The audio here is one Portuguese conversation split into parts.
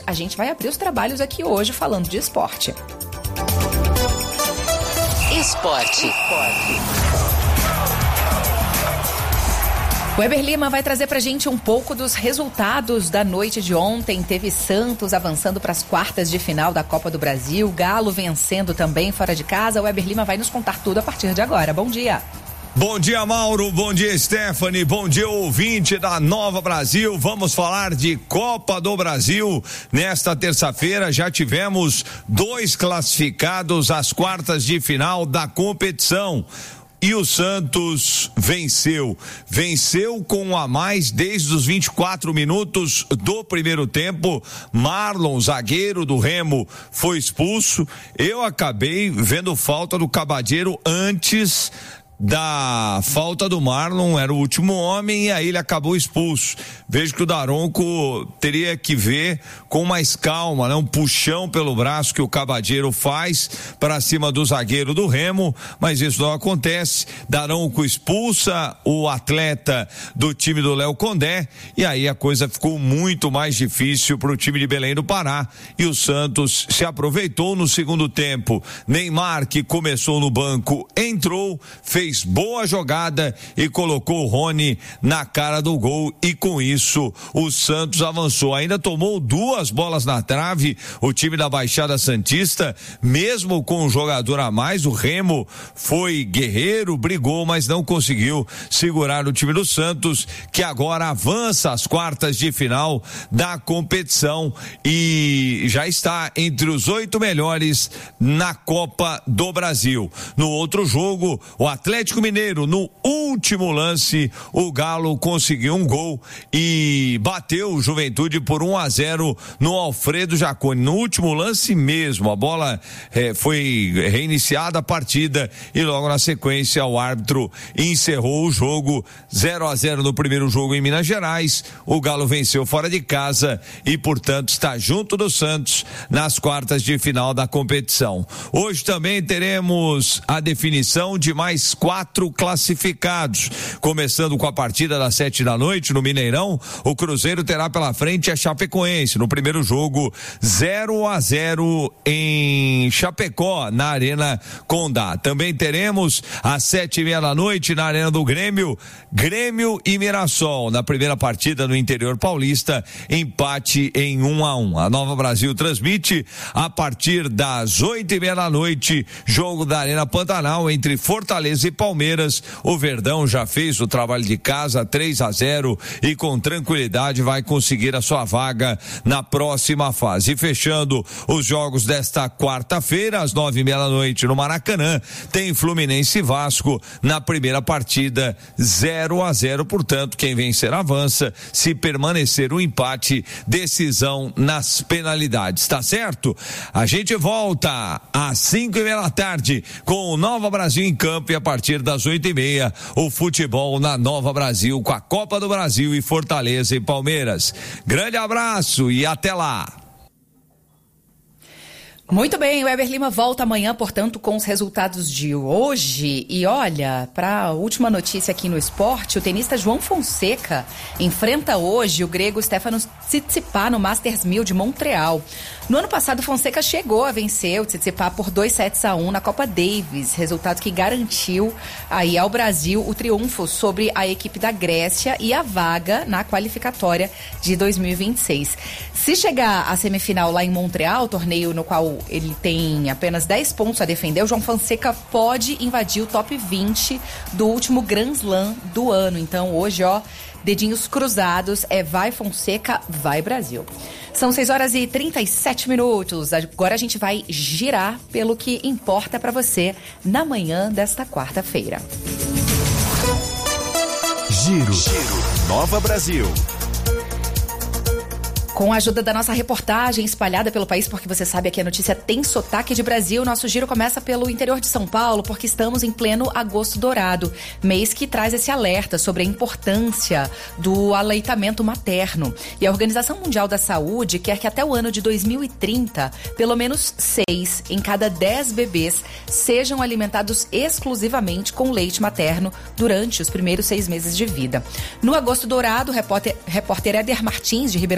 a gente vai abrir os trabalhos aqui hoje falando de esporte. Esporte. O Weber Lima vai trazer pra gente um pouco dos resultados da noite de ontem. Teve Santos avançando para as quartas de final da Copa do Brasil, Galo vencendo também fora de casa. O Weber Lima vai nos contar tudo a partir de agora. Bom dia. Bom dia, Mauro. Bom dia, Stephanie. Bom dia, ouvinte da Nova Brasil. Vamos falar de Copa do Brasil. Nesta terça-feira já tivemos 2 classificados às quartas de final da competição. E o Santos venceu com um a mais desde os 24 minutos do primeiro tempo. Marlon, zagueiro do Remo, foi expulso. Eu acabei vendo falta do Cabadeiro antes da falta do Marlon, era o último homem e aí ele acabou expulso. Vejo que o Daronco teria que ver com mais calma, né? Um puxão pelo braço que o Cabadeiro faz para cima do zagueiro do Remo, mas isso não acontece. Daronco expulsa o atleta do time do Léo Condé e aí a coisa ficou muito mais difícil para o time de Belém do Pará e o Santos se aproveitou no segundo tempo. Neymar, que começou no banco, entrou, fez boa jogada e colocou o Rony na cara do gol e com isso o Santos avançou. Ainda tomou 2 bolas na trave o time da Baixada Santista, mesmo com um jogador a mais. O Remo foi guerreiro, brigou, mas não conseguiu segurar o time do Santos, que agora avança às quartas de final da competição e já está entre os 8 melhores na Copa do Brasil. No outro jogo, o Atlético Mineiro, no último lance, o Galo conseguiu um gol e bateu o Juventude por 1-0 no Alfredo Jaconi. No último lance mesmo, a bola foi reiniciada a partida e logo na sequência o árbitro encerrou o jogo. 0-0 no primeiro jogo em Minas Gerais. O Galo venceu fora de casa e, portanto, está junto do Santos nas quartas de final da competição. Hoje também teremos a definição de mais 4 classificados. Começando com a partida das 7 da noite no Mineirão, o Cruzeiro terá pela frente a Chapecoense. No primeiro jogo, 0-0 em Chapecó, na Arena Condá. Também teremos às 7:30 da noite na Arena do Grêmio e Mirassol. Na primeira partida no interior paulista, empate em 1-1. A Nova Brasil transmite a partir das 8:30 da noite, jogo da Arena Pantanal entre Fortaleza e Palmeiras. O Verdão já fez o trabalho de casa, 3-0 e com tranquilidade vai conseguir a sua vaga na próxima fase. E fechando os jogos desta quarta-feira, às 9:30 da noite no Maracanã, tem Fluminense e Vasco na primeira partida, 0-0, portanto quem vencer avança, se permanecer o empate, decisão nas penalidades, tá certo? A gente volta às 5:30 da tarde com o Nova Brasil em campo e a partir das 8:30 o futebol na Nova Brasil com a Copa do Brasil e Fortaleza e Palmeiras. Grande abraço e até lá. Muito bem, o Weber Lima volta amanhã, portanto, com os resultados de hoje. E olha, para a última notícia aqui no esporte, o tenista João Fonseca enfrenta hoje o grego Stefanos Tsitsipas no Masters 1000 de Montreal. No ano passado, Fonseca chegou a vencer o Tsitsipas por 2-1 na Copa Davis, resultado que garantiu aí ao Brasil o triunfo sobre a equipe da Grécia e a vaga na qualificatória de 2026. Se chegar à semifinal lá em Montreal, torneio no qual ele tem apenas 10 pontos a defender, o João Fonseca pode invadir o top 20 do último Grand Slam do ano. Então hoje, dedinhos cruzados, vai Fonseca, vai Brasil. São 6:37. Agora a gente vai girar pelo que importa para você na manhã desta quarta-feira. Giro Nova Brasil. Com a ajuda da nossa reportagem espalhada pelo país, porque você sabe que a notícia tem sotaque de Brasil, nosso giro começa pelo interior de São Paulo, porque estamos em pleno agosto dourado, mês que traz esse alerta sobre a importância do aleitamento materno. E a Organização Mundial da Saúde quer que até o ano de 2030, pelo menos 6 em cada 10 bebês sejam alimentados exclusivamente com leite materno durante os primeiros 6 meses de vida. No agosto dourado, o repórter Éder Martins, de Ribeirão Preto,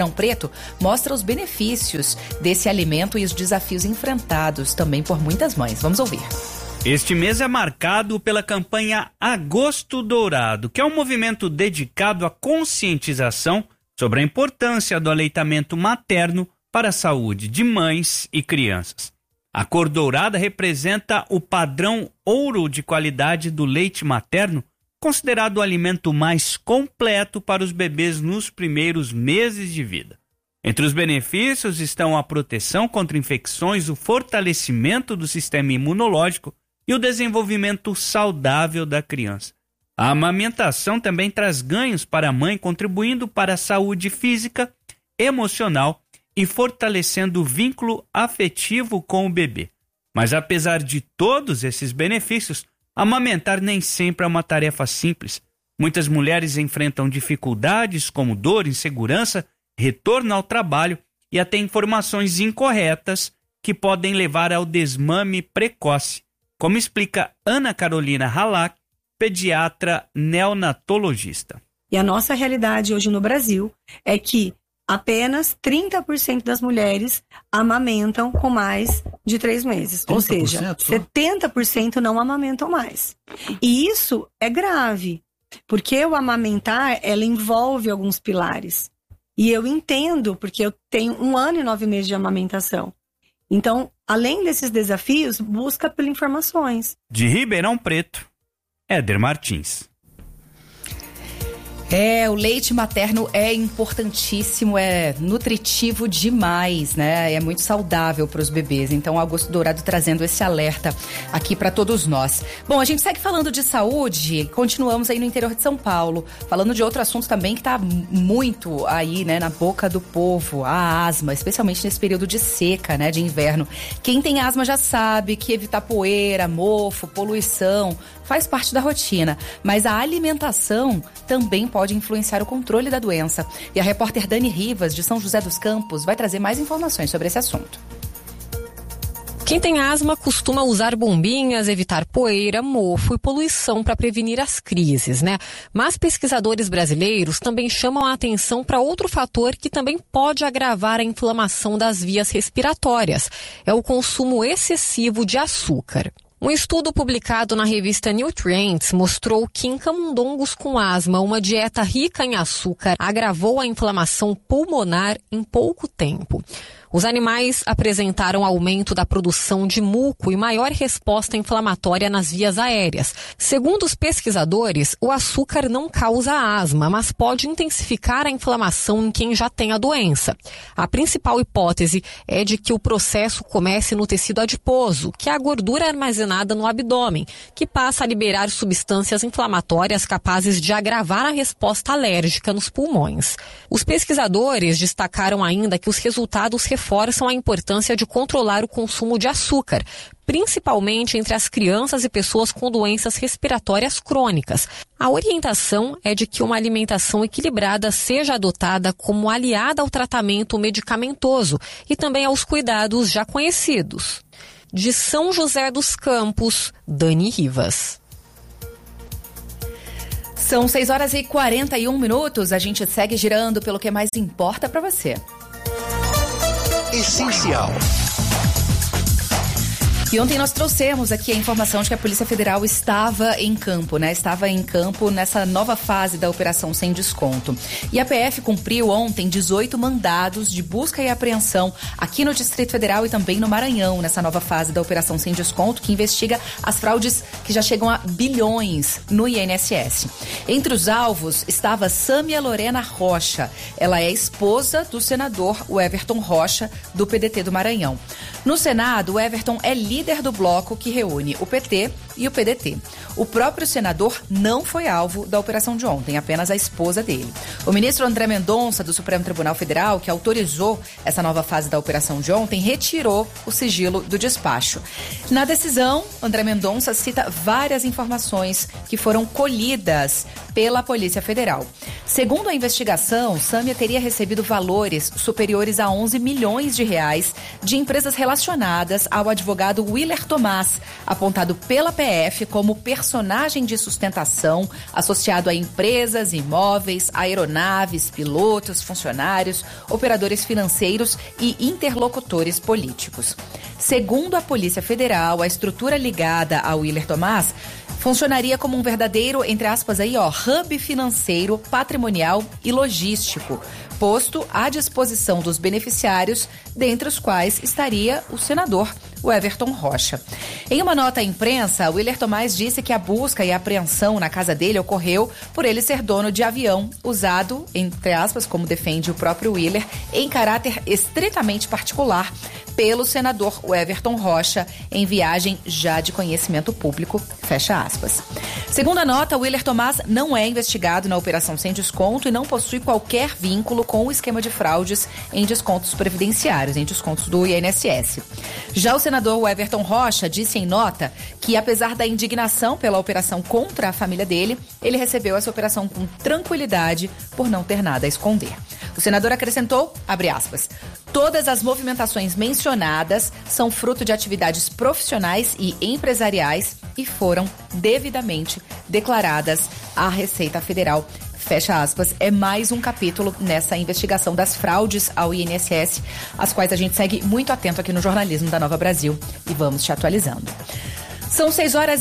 Agosto mostra os benefícios desse alimento e os desafios enfrentados também por muitas mães. Vamos ouvir. Este mês é marcado pela campanha Agosto Dourado, que é um movimento dedicado à conscientização sobre a importância do aleitamento materno para a saúde de mães e crianças. A cor dourada representa o padrão ouro de qualidade do leite materno, considerado o alimento mais completo para os bebês nos primeiros meses de vida. Entre os benefícios estão a proteção contra infecções, o fortalecimento do sistema imunológico e o desenvolvimento saudável da criança. A amamentação também traz ganhos para a mãe, contribuindo para a saúde física, emocional e fortalecendo o vínculo afetivo com o bebê. Mas apesar de todos esses benefícios, amamentar nem sempre é uma tarefa simples. Muitas mulheres enfrentam dificuldades como dor, insegurança, retorno ao trabalho e até informações incorretas que podem levar ao desmame precoce, como explica Ana Carolina Halak, pediatra neonatologista. E a nossa realidade hoje no Brasil é que apenas 30% das mulheres amamentam com mais de 3 meses. Ou seja, 70% não amamentam mais. E isso é grave, porque o amamentar, ela envolve alguns pilares. E eu entendo, porque eu tenho 1 ano e 9 meses de amamentação. Então, além desses desafios, busca por informações. De Ribeirão Preto, Éder Martins. O leite materno é importantíssimo, é nutritivo demais, né? É muito saudável para os bebês. Então, o Agosto Dourado trazendo esse alerta aqui para todos nós. Bom, a gente segue falando de saúde, continuamos aí no interior de São Paulo, falando de outro assunto também que está muito aí, né, na boca do povo, a asma, especialmente nesse período de seca, né, de inverno. Quem tem asma já sabe que evitar poeira, mofo, poluição faz parte da rotina, mas a alimentação também pode influenciar o controle da doença. E a repórter Dani Rivas, de São José dos Campos, vai trazer mais informações sobre esse assunto. Quem tem asma costuma usar bombinhas, evitar poeira, mofo e poluição para prevenir as crises, né? Mas pesquisadores brasileiros também chamam a atenção para outro fator que também pode agravar a inflamação das vias respiratórias. É o consumo excessivo de açúcar. Um estudo publicado na revista Nutrients mostrou que em camundongos com asma, uma dieta rica em açúcar agravou a inflamação pulmonar em pouco tempo. Os animais apresentaram aumento da produção de muco e maior resposta inflamatória nas vias aéreas. Segundo os pesquisadores, o açúcar não causa asma, mas pode intensificar a inflamação em quem já tem a doença. A principal hipótese é de que o processo comece no tecido adiposo, que é a gordura armazenada no abdômen, que passa a liberar substâncias inflamatórias capazes de agravar a resposta alérgica nos pulmões. Os pesquisadores destacaram ainda que os resultados reforçam a importância de controlar o consumo de açúcar, principalmente entre as crianças e pessoas com doenças respiratórias crônicas. A orientação é de que uma alimentação equilibrada seja adotada como aliada ao tratamento medicamentoso e também aos cuidados já conhecidos. De São José dos Campos, Dani Rivas. São 6h41. A gente segue girando pelo que mais importa para você. Essencial. E ontem nós trouxemos aqui a informação de que a Polícia Federal estava em campo, né? Estava em campo nessa nova fase da Operação Sem Desconto. E a PF cumpriu ontem 18 mandados de busca e apreensão aqui no Distrito Federal e também no Maranhão, nessa nova fase da Operação Sem Desconto, que investiga as fraudes que já chegam a bilhões no INSS. Entre os alvos estava Sâmia Lorena Rocha. Ela é esposa do senador Everton Rocha, do PDT do Maranhão. No Senado, o Everton é líder do bloco que reúne o PT e o PDT. O próprio senador não foi alvo da operação de ontem, apenas a esposa dele. O ministro André Mendonça, do Supremo Tribunal Federal, que autorizou essa nova fase da operação de ontem, retirou o sigilo do despacho. Na decisão, André Mendonça cita várias informações que foram colhidas pela Polícia Federal. Segundo a investigação, Sâmia teria recebido valores superiores a 11 milhões de reais de empresas relacionadas ao advogado Willer Tomás, apontado pela PF como personagem de sustentação associado a empresas, imóveis, aeronaves, pilotos, funcionários, operadores financeiros e interlocutores políticos. Segundo a Polícia Federal, a estrutura ligada a Willer Tomás funcionaria como um verdadeiro, entre aspas aí, hub financeiro, patrimonial e logístico, posto à disposição dos beneficiários, dentre os quais estaria o senador Everton Rocha. Em uma nota à imprensa, Willer Tomás disse que a busca e a apreensão na casa dele ocorreu por ele ser dono de avião usado, entre aspas, como defende o próprio Willer, em caráter estritamente particular pelo senador Everton Rocha em viagem já de conhecimento público, fecha aspas. Segundo a nota, Willer Tomás não é investigado na operação sem desconto e não possui qualquer vínculo com o esquema de fraudes em descontos previdenciários, em descontos do INSS. Já o senador Everton Rocha disse em nota que, apesar da indignação pela operação contra a família dele, ele recebeu essa operação com tranquilidade por não ter nada a esconder. O senador acrescentou, abre aspas, todas as movimentações mencionadas são fruto de atividades profissionais e empresariais e foram devidamente declaradas à Receita Federal. Fecha aspas, é mais um capítulo nessa investigação das fraudes ao INSS, as quais a gente segue muito atento aqui no jornalismo da Nova Brasil e vamos te atualizando. São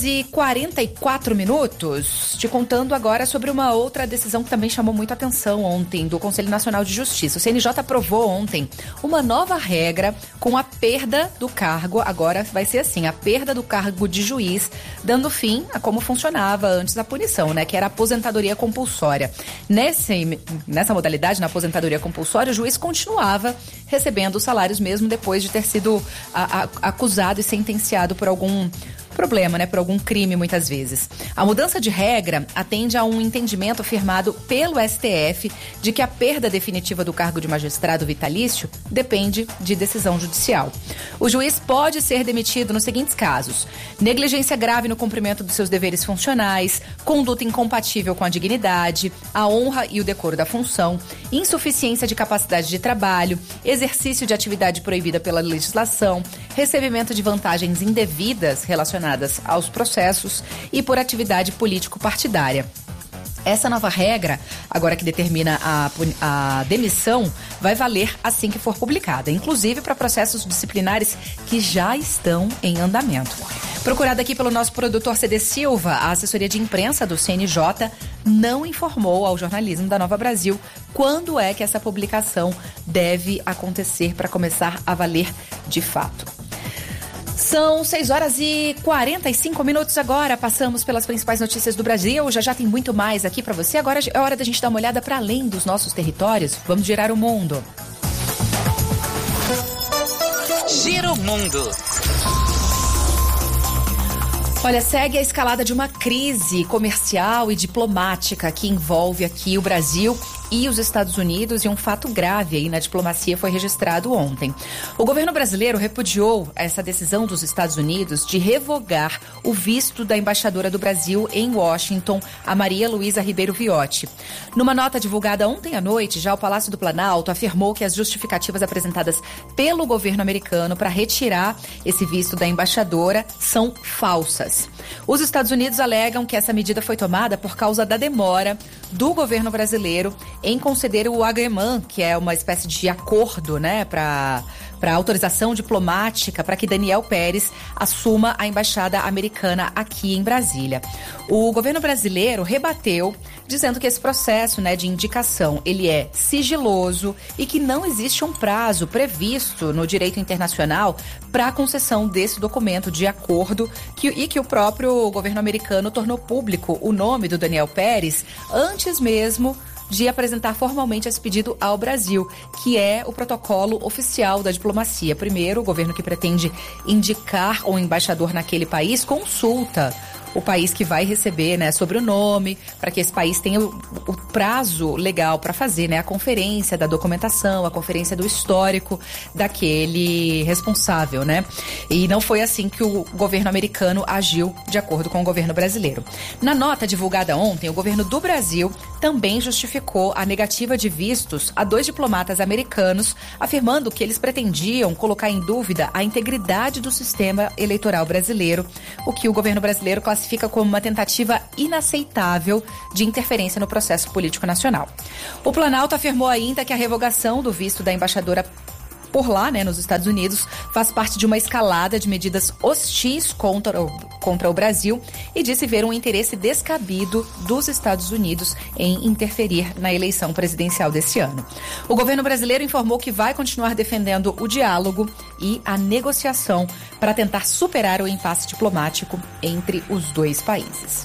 6h44, te contando agora sobre uma outra decisão que também chamou muito atenção ontem do Conselho Nacional de Justiça. O CNJ aprovou ontem uma nova regra com a perda do cargo, agora vai ser assim, a perda do cargo de juiz, dando fim a como funcionava antes a punição, né, que era a aposentadoria compulsória. Nessa modalidade, na aposentadoria compulsória, o juiz continuava recebendo os salários mesmo depois de ter sido acusado e sentenciado por algum problema, né, por algum crime muitas vezes. A mudança de regra atende a um entendimento firmado pelo STF de que a perda definitiva do cargo de magistrado vitalício depende de decisão judicial. O juiz pode ser demitido nos seguintes casos: negligência grave no cumprimento dos seus deveres funcionais, conduta incompatível com a dignidade, a honra e o decoro da função, insuficiência de capacidade de trabalho, exercício de atividade proibida pela legislação, recebimento de vantagens indevidas relacionadas aos processos e por atividade político-partidária. Essa nova regra, agora que determina a demissão, vai valer assim que for publicada, inclusive para processos disciplinares que já estão em andamento. Procurada aqui pelo nosso produtor CD Silva, a assessoria de imprensa do CNJ não informou ao jornalismo da Nova Brasil quando é que essa publicação deve acontecer para começar a valer de fato. São 6h45 agora, passamos pelas principais notícias do Brasil, já tem muito mais aqui para você, agora é hora da gente dar uma olhada para além dos nossos territórios, vamos girar o mundo. Gira o mundo. Olha, segue a escalada de uma crise comercial e diplomática que envolve aqui o Brasil e os Estados Unidos, e um fato grave aí na diplomacia foi registrado ontem. O governo brasileiro repudiou essa decisão dos Estados Unidos de revogar o visto da embaixadora do Brasil em Washington, a Maria Luísa Ribeiro Viotti. Numa nota divulgada ontem à noite, já o Palácio do Planalto afirmou que as justificativas apresentadas pelo governo americano para retirar esse visto da embaixadora são falsas. Os Estados Unidos alegam que essa medida foi tomada por causa da demora do governo brasileiro em conceder o agreement, que é uma espécie de acordo, né, para autorização diplomática para que Daniel Pérez assuma a embaixada americana aqui em Brasília. O governo brasileiro rebateu, dizendo que esse processo, né, de indicação, ele é sigiloso e que não existe um prazo previsto no direito internacional para a concessão desse documento de acordo e que o próprio governo americano tornou público o nome do Daniel Pérez antes mesmo de apresentar formalmente esse pedido ao Brasil, que é o protocolo oficial da diplomacia. Primeiro, o governo que pretende indicar um embaixador naquele país consulta o país que vai receber, né, sobre o nome, para que esse país tenha o prazo legal para fazer, né, a conferência da documentação, a conferência do histórico daquele responsável, né? E não foi assim que o governo americano agiu de acordo com o governo brasileiro. Na nota divulgada ontem, o governo do Brasil também justificou a negativa de vistos a 2 diplomatas americanos, afirmando que eles pretendiam colocar em dúvida a integridade do sistema eleitoral brasileiro, o que o governo brasileiro classifica como uma tentativa inaceitável de interferência no processo político nacional. O Planalto afirmou ainda que a revogação do visto da embaixadora por lá, né, nos Estados Unidos, faz parte de uma escalada de medidas hostis contra o Brasil e disse ver um interesse descabido dos Estados Unidos em interferir na eleição presidencial desse ano. O governo brasileiro informou que vai continuar defendendo o diálogo e a negociação para tentar superar o impasse diplomático entre os dois países.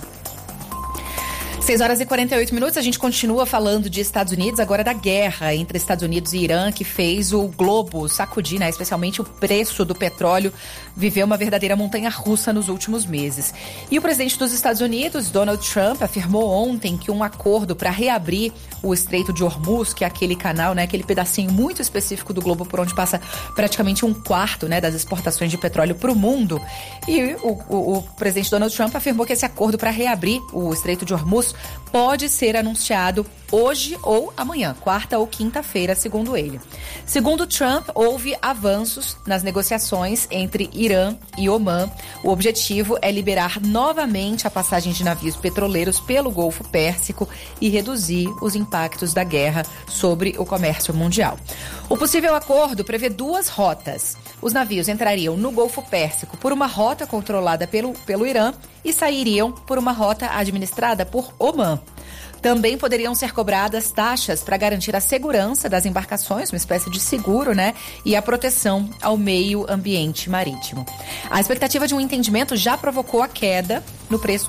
6h48, a gente continua falando de Estados Unidos, agora da guerra entre Estados Unidos e Irã, que fez o globo sacudir, né? Especialmente o preço do petróleo, viveu uma verdadeira montanha-russa nos últimos meses. E o presidente dos Estados Unidos, Donald Trump, afirmou ontem que um acordo para reabrir o Estreito de Hormuz, que é aquele canal, né? Aquele pedacinho muito específico do globo por onde passa praticamente 1/4, né, das exportações de petróleo para o mundo. E o presidente Donald Trump afirmou que esse acordo para reabrir o Estreito de Hormuz pode ser anunciado hoje ou amanhã, quarta ou quinta-feira, segundo ele. Segundo Trump, houve avanços nas negociações entre Irã e Omã. O objetivo é liberar novamente a passagem de navios petroleiros pelo Golfo Pérsico e reduzir os impactos da guerra sobre o comércio mundial. O possível acordo prevê 2 rotas. Os navios entrariam no Golfo Pérsico por uma rota controlada pelo Irã e sairiam por uma rota administrada por Omã. Também poderiam ser cobradas taxas para garantir a segurança das embarcações, uma espécie de seguro, né? E a proteção ao meio ambiente marítimo. A expectativa de um entendimento já provocou a queda no preço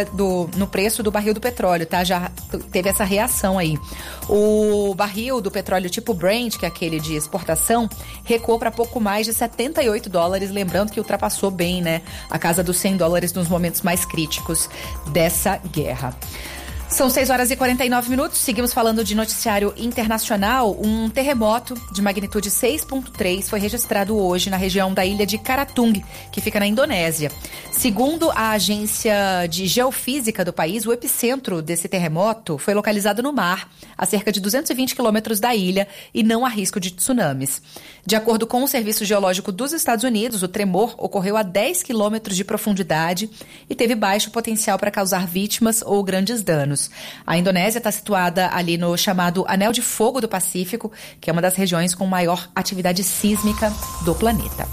do barril do petróleo, tá? Já teve essa reação aí. O barril do petróleo tipo Brent, que é aquele de exportação, recuou para pouco mais de $78, lembrando que ultrapassou bem, né, a casa dos $100 nos momentos mais críticos dessa guerra. São 6h49, seguimos falando de noticiário internacional. Um terremoto de magnitude 6.3 foi registrado hoje na região da ilha de Karatung, que fica na Indonésia. Segundo a agência de geofísica do país, o epicentro desse terremoto foi localizado no mar, a cerca de 220 quilômetros da ilha, e não há risco de tsunamis. De acordo com o Serviço Geológico dos Estados Unidos, o tremor ocorreu a 10 quilômetros de profundidade e teve baixo potencial para causar vítimas ou grandes danos. A Indonésia está situada ali no chamado Anel de Fogo do Pacífico, que é uma das regiões com maior atividade sísmica do planeta.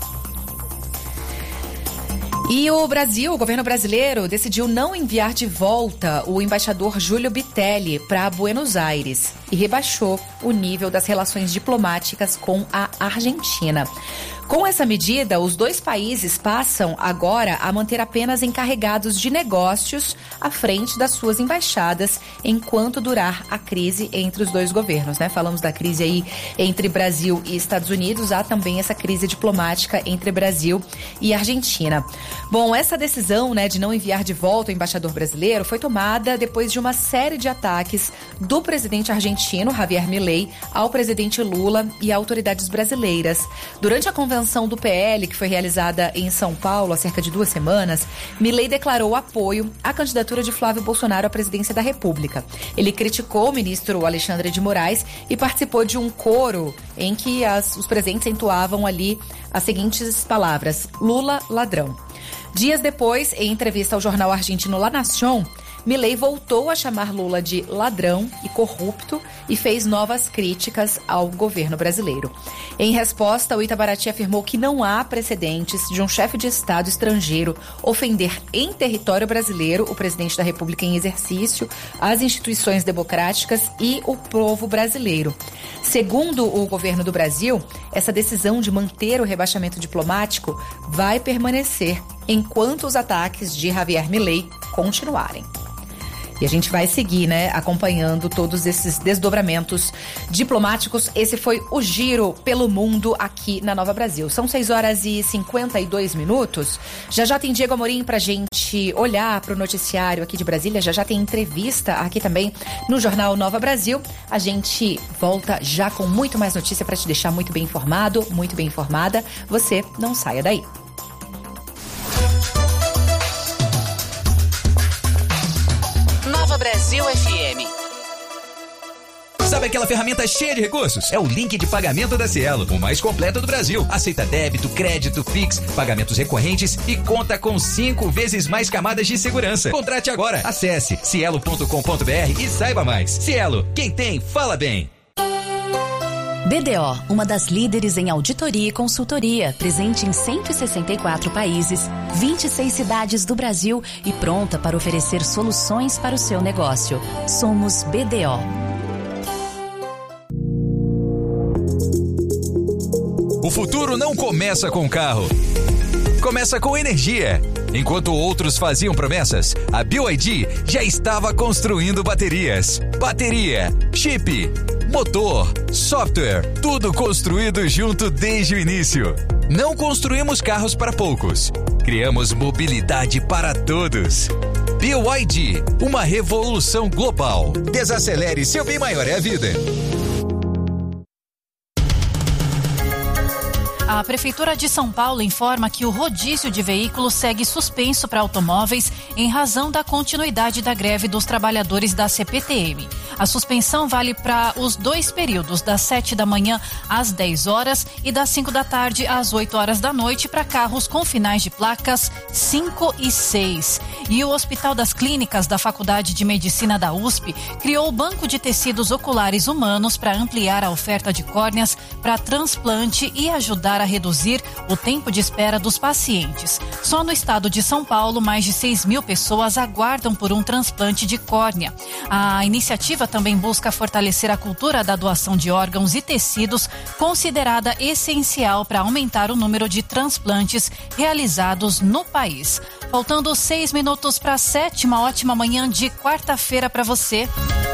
E o governo brasileiro, decidiu não enviar de volta o embaixador Júlio Bitelli para Buenos Aires e rebaixou o nível das relações diplomáticas com a Argentina. Com essa medida, os dois países passam agora a manter apenas encarregados de negócios à frente das suas embaixadas enquanto durar a crise entre os dois governos, né? Falamos da crise aí entre Brasil e Estados Unidos, há também essa crise diplomática entre Brasil e Argentina. Bom, essa decisão, né, de não enviar de volta o embaixador brasileiro foi tomada depois de uma série de ataques do presidente argentino, Javier Milei, ao presidente Lula e a autoridades brasileiras. Durante a convenção do PL, que foi realizada em São Paulo há cerca de 2 semanas, Milei declarou apoio à candidatura de Flávio Bolsonaro à presidência da República. Ele criticou o ministro Alexandre de Moraes e participou de um coro em que os presentes entoavam ali as seguintes palavras: Lula, ladrão. Dias depois, em entrevista ao jornal argentino La Nación, Milei voltou a chamar Lula de ladrão e corrupto e fez novas críticas ao governo brasileiro. Em resposta, o Itamaraty afirmou que não há precedentes de um chefe de Estado estrangeiro ofender em território brasileiro o presidente da República em exercício, as instituições democráticas e o povo brasileiro. Segundo o governo do Brasil, essa decisão de manter o rebaixamento diplomático vai permanecer enquanto os ataques de Javier Milei continuarem. E a gente vai seguir, né, acompanhando todos esses desdobramentos diplomáticos. Esse foi o Giro pelo Mundo aqui na Nova Brasil. São 6h52. Já tem Diego Amorim pra gente olhar pro noticiário aqui de Brasília. Já tem entrevista aqui também no Jornal Nova Brasil. A gente volta já com muito mais notícia pra te deixar muito bem informado, muito bem informada. Você não saia daí. Nova Brasil FM. Sabe aquela ferramenta cheia de recursos? É o link de pagamento da Cielo, o mais completo do Brasil. Aceita débito, crédito, Pix, pagamentos recorrentes e conta com 5 vezes mais camadas de segurança. Contrate agora. Acesse cielo.com.br e saiba mais. Cielo, quem tem, fala bem. BDO, uma das líderes em auditoria e consultoria, presente em 164 países, 26 cidades do Brasil e pronta para oferecer soluções para o seu negócio. Somos BDO. O futuro não começa com carro. Começa com energia. Enquanto outros faziam promessas, a BYD já estava construindo baterias. Bateria, chip, motor, software, tudo construído junto desde o início. Não construímos carros para poucos. Criamos mobilidade para todos. BYD, uma revolução global. Desacelere, seu bem maior é a vida. A Prefeitura de São Paulo informa que o rodízio de veículos segue suspenso para automóveis em razão da continuidade da greve dos trabalhadores da CPTM. A suspensão vale para os 2 períodos, das 7 da manhã às 10 horas e das 5 da tarde às 8 horas da noite para carros com finais de placas 5 e 6. E o Hospital das Clínicas da Faculdade de Medicina da USP criou o Banco de Tecidos Oculares Humanos para ampliar a oferta de córneas para transplante e ajudar a reduzir o tempo de espera dos pacientes. Só no estado de São Paulo, mais de 6.000 pessoas aguardam por um transplante de córnea. A iniciativa também busca fortalecer a cultura da doação de órgãos e tecidos, considerada essencial para aumentar o número de transplantes realizados no país. Faltando 6 minutos para 7, uma ótima manhã de quarta-feira para você.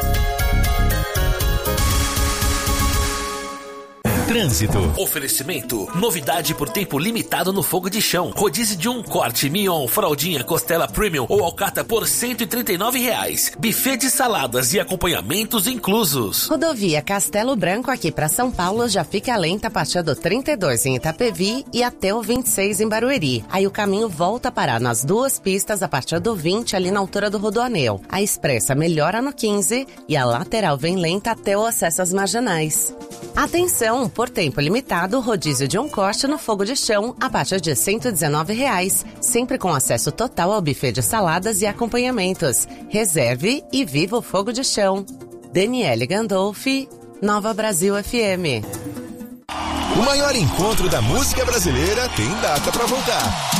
Trânsito. Oferecimento. Novidade por tempo limitado no fogo de chão. Rodízio de um corte, mignon, fraldinha, costela premium ou alcatra por R$139. Buffet de saladas e acompanhamentos inclusos. Rodovia Castelo Branco aqui para São Paulo já fica lenta a partir do 32 em Itapevi e até o 26 em Barueri. Aí o caminho volta a parar nas 2 pistas a partir do 20 ali na altura do Rodoanel. A expressa melhora no 15 e a lateral vem lenta até o acesso às marginais. Atenção, por tempo limitado, rodízio de um corte no fogo de chão a partir de R$119, sempre com acesso total ao buffet de saladas e acompanhamentos. Reserve e viva o fogo de chão. Daniele Gandolfi, Nova Brasil FM. O maior encontro da música brasileira tem data para voltar.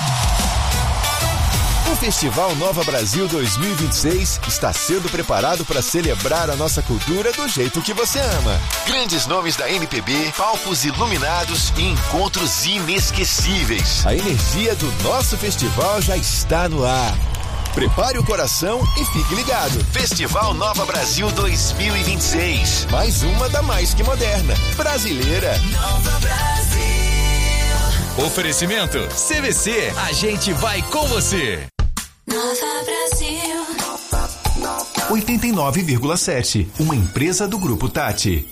O Festival Nova Brasil 2026 está sendo preparado para celebrar a nossa cultura do jeito que você ama. Grandes nomes da MPB, palcos iluminados e encontros inesquecíveis. A energia do nosso festival já está no ar. Prepare o coração e fique ligado. Festival Nova Brasil 2026. Mais uma da mais que moderna. Brasileira. Nova Brasil. Oferecimento CVC. A gente vai com você. Nova Brasil 89,7. Uma empresa do Grupo Tati.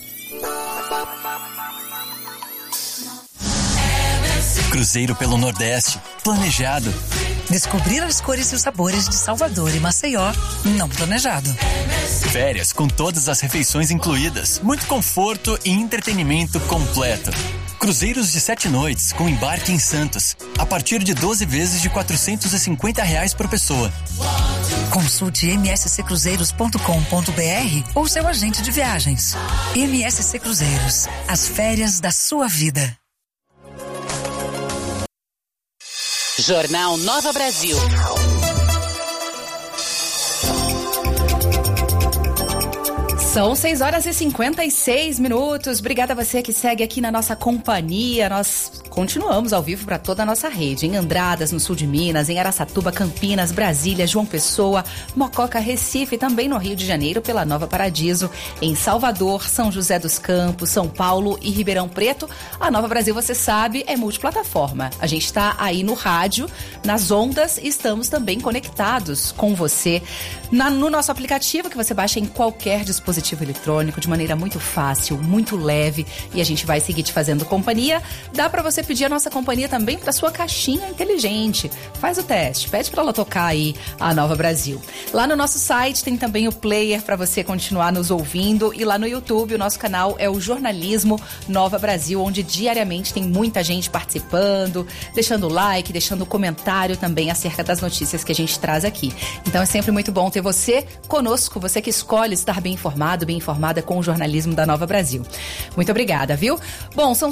Cruzeiro pelo Nordeste. Planejado. Descobrir as cores e os sabores de Salvador e Maceió. Não planejado. Férias com todas as refeições incluídas. Muito conforto e entretenimento completo. Cruzeiros de 7 noites com embarque em Santos. A partir de 12 vezes de R$450 por pessoa. Consulte msccruzeiros.com.br ou seu agente de viagens. MSC Cruzeiros. As férias da sua vida. Jornal Nova Brasil. São 6h56. Obrigada a você que segue aqui na nossa companhia. Nós continuamos ao vivo para toda a nossa rede. Em Andradas, no sul de Minas, em Araçatuba, Campinas, Brasília, João Pessoa, Mococa, Recife, também no Rio de Janeiro, pela Nova Paradiso, em Salvador, São José dos Campos, São Paulo e Ribeirão Preto. A Nova Brasil, você sabe, é multiplataforma. A gente está aí no rádio, nas ondas, e estamos também conectados com você no nosso aplicativo, que você baixa em qualquer dispositivo eletrônico, de maneira muito fácil, muito leve, e a gente vai seguir te fazendo companhia. Dá para você pedir a nossa companhia também para sua caixinha inteligente. Faz o teste, pede para ela tocar aí a Nova Brasil. Lá no nosso site tem também o player para você continuar nos ouvindo, e lá no YouTube o nosso canal é o Jornalismo Nova Brasil, onde diariamente tem muita gente participando, deixando like, deixando comentário também acerca das notícias que a gente traz aqui. Então é sempre muito bom ter você conosco, você que escolhe estar bem informado, bem informada com o jornalismo da Nova Brasil. Muito obrigada, viu? Bom, são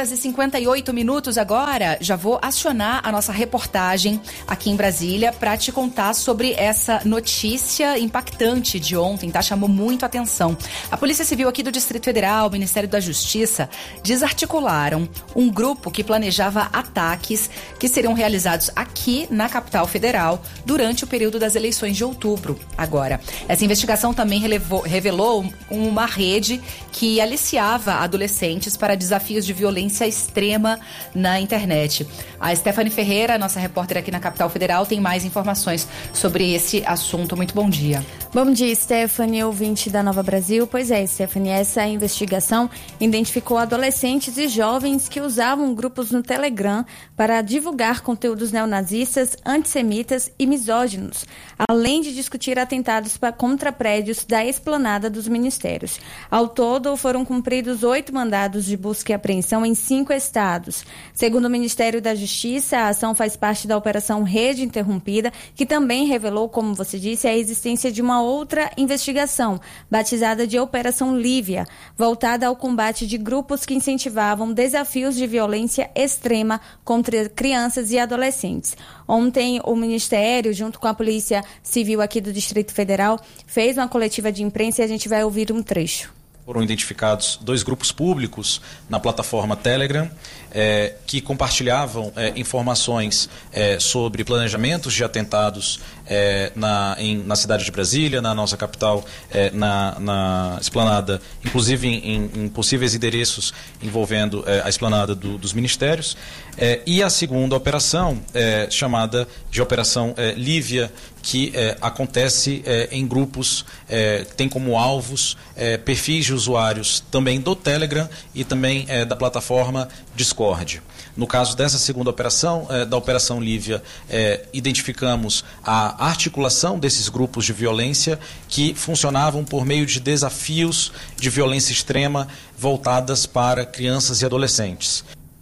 6h58 agora. Já vou acionar a nossa reportagem aqui em Brasília para te contar sobre essa notícia impactante de ontem, tá? Chamou muito a atenção. A Polícia Civil aqui do Distrito Federal, o Ministério da Justiça, desarticularam um grupo que planejava ataques que seriam realizados aqui na capital federal durante o período das eleições de outubro. Agora, essa investigação também revelou uma rede que aliciava adolescentes para desafios de violência extrema na internet. A Stephanie Ferreira, nossa repórter aqui na capital federal, tem mais informações sobre esse assunto. Muito bom dia. Bom dia, Stephanie, ouvinte da Nova Brasil. Pois é, Stephanie, essa investigação identificou adolescentes e jovens que usavam grupos no Telegram para divulgar conteúdos neonazistas, antissemitas e misóginos, além de discutir atentados contra prédios da esplanada dos ministérios. Ao todo, foram cumpridos 8 mandados de busca e apreensão em 5 estados. Segundo o Ministério da Justiça, a ação faz parte da Operação Rede Interrompida, que também revelou, como você disse, a existência de uma outra investigação, batizada de Operação Lívia, voltada ao combate de grupos que incentivavam desafios de violência extrema contra crianças e adolescentes. Ontem, o Ministério, junto com a Polícia Civil aqui do Distrito Federal, fez uma coletiva de imprensa e a gente vai ouvir um trecho. Foram identificados 2 grupos públicos na plataforma Telegram que compartilhavam informações sobre planejamentos de atentados na cidade de Brasília, na nossa capital, na esplanada, inclusive em possíveis endereços envolvendo a esplanada dos ministérios. E a segunda operação, chamada de Operação Lívia, que acontece em grupos, tem como alvos perfis de usuários também do Telegram e também da plataforma Discord. No caso dessa segunda operação, da Operação Lívia, identificamos a articulação desses grupos de violência que funcionavam por meio de desafios de violência extrema voltadas para crianças e adolescentes.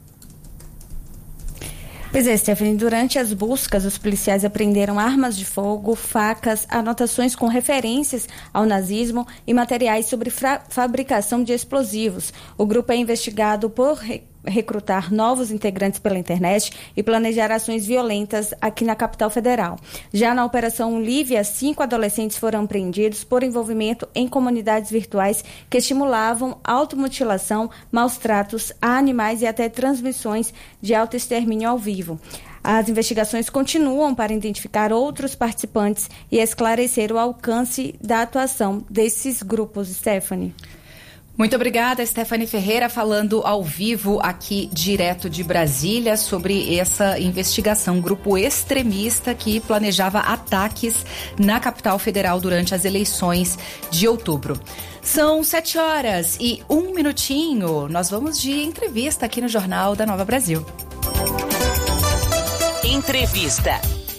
Pois é, Stephanie, durante as buscas, os policiais apreenderam armas de fogo, facas, anotações com referências ao nazismo e materiais sobre fabricação de explosivos. O grupo é investigado por recrutar novos integrantes pela internet e planejar ações violentas aqui na capital federal. Já na Operação Lívia, 5 adolescentes foram apreendidos por envolvimento em comunidades virtuais que estimulavam automutilação, maus tratos a animais e até transmissões de autoextermínio ao vivo. As investigações continuam para identificar outros participantes e esclarecer o alcance da atuação desses grupos, Stephanie. Muito obrigada, Stephanie Ferreira, falando ao vivo aqui direto de Brasília sobre essa investigação. Grupo extremista que planejava ataques na capital federal durante as eleições de outubro. São 7h01. Nós vamos de entrevista aqui no Jornal da Nova Brasil. Entrevista.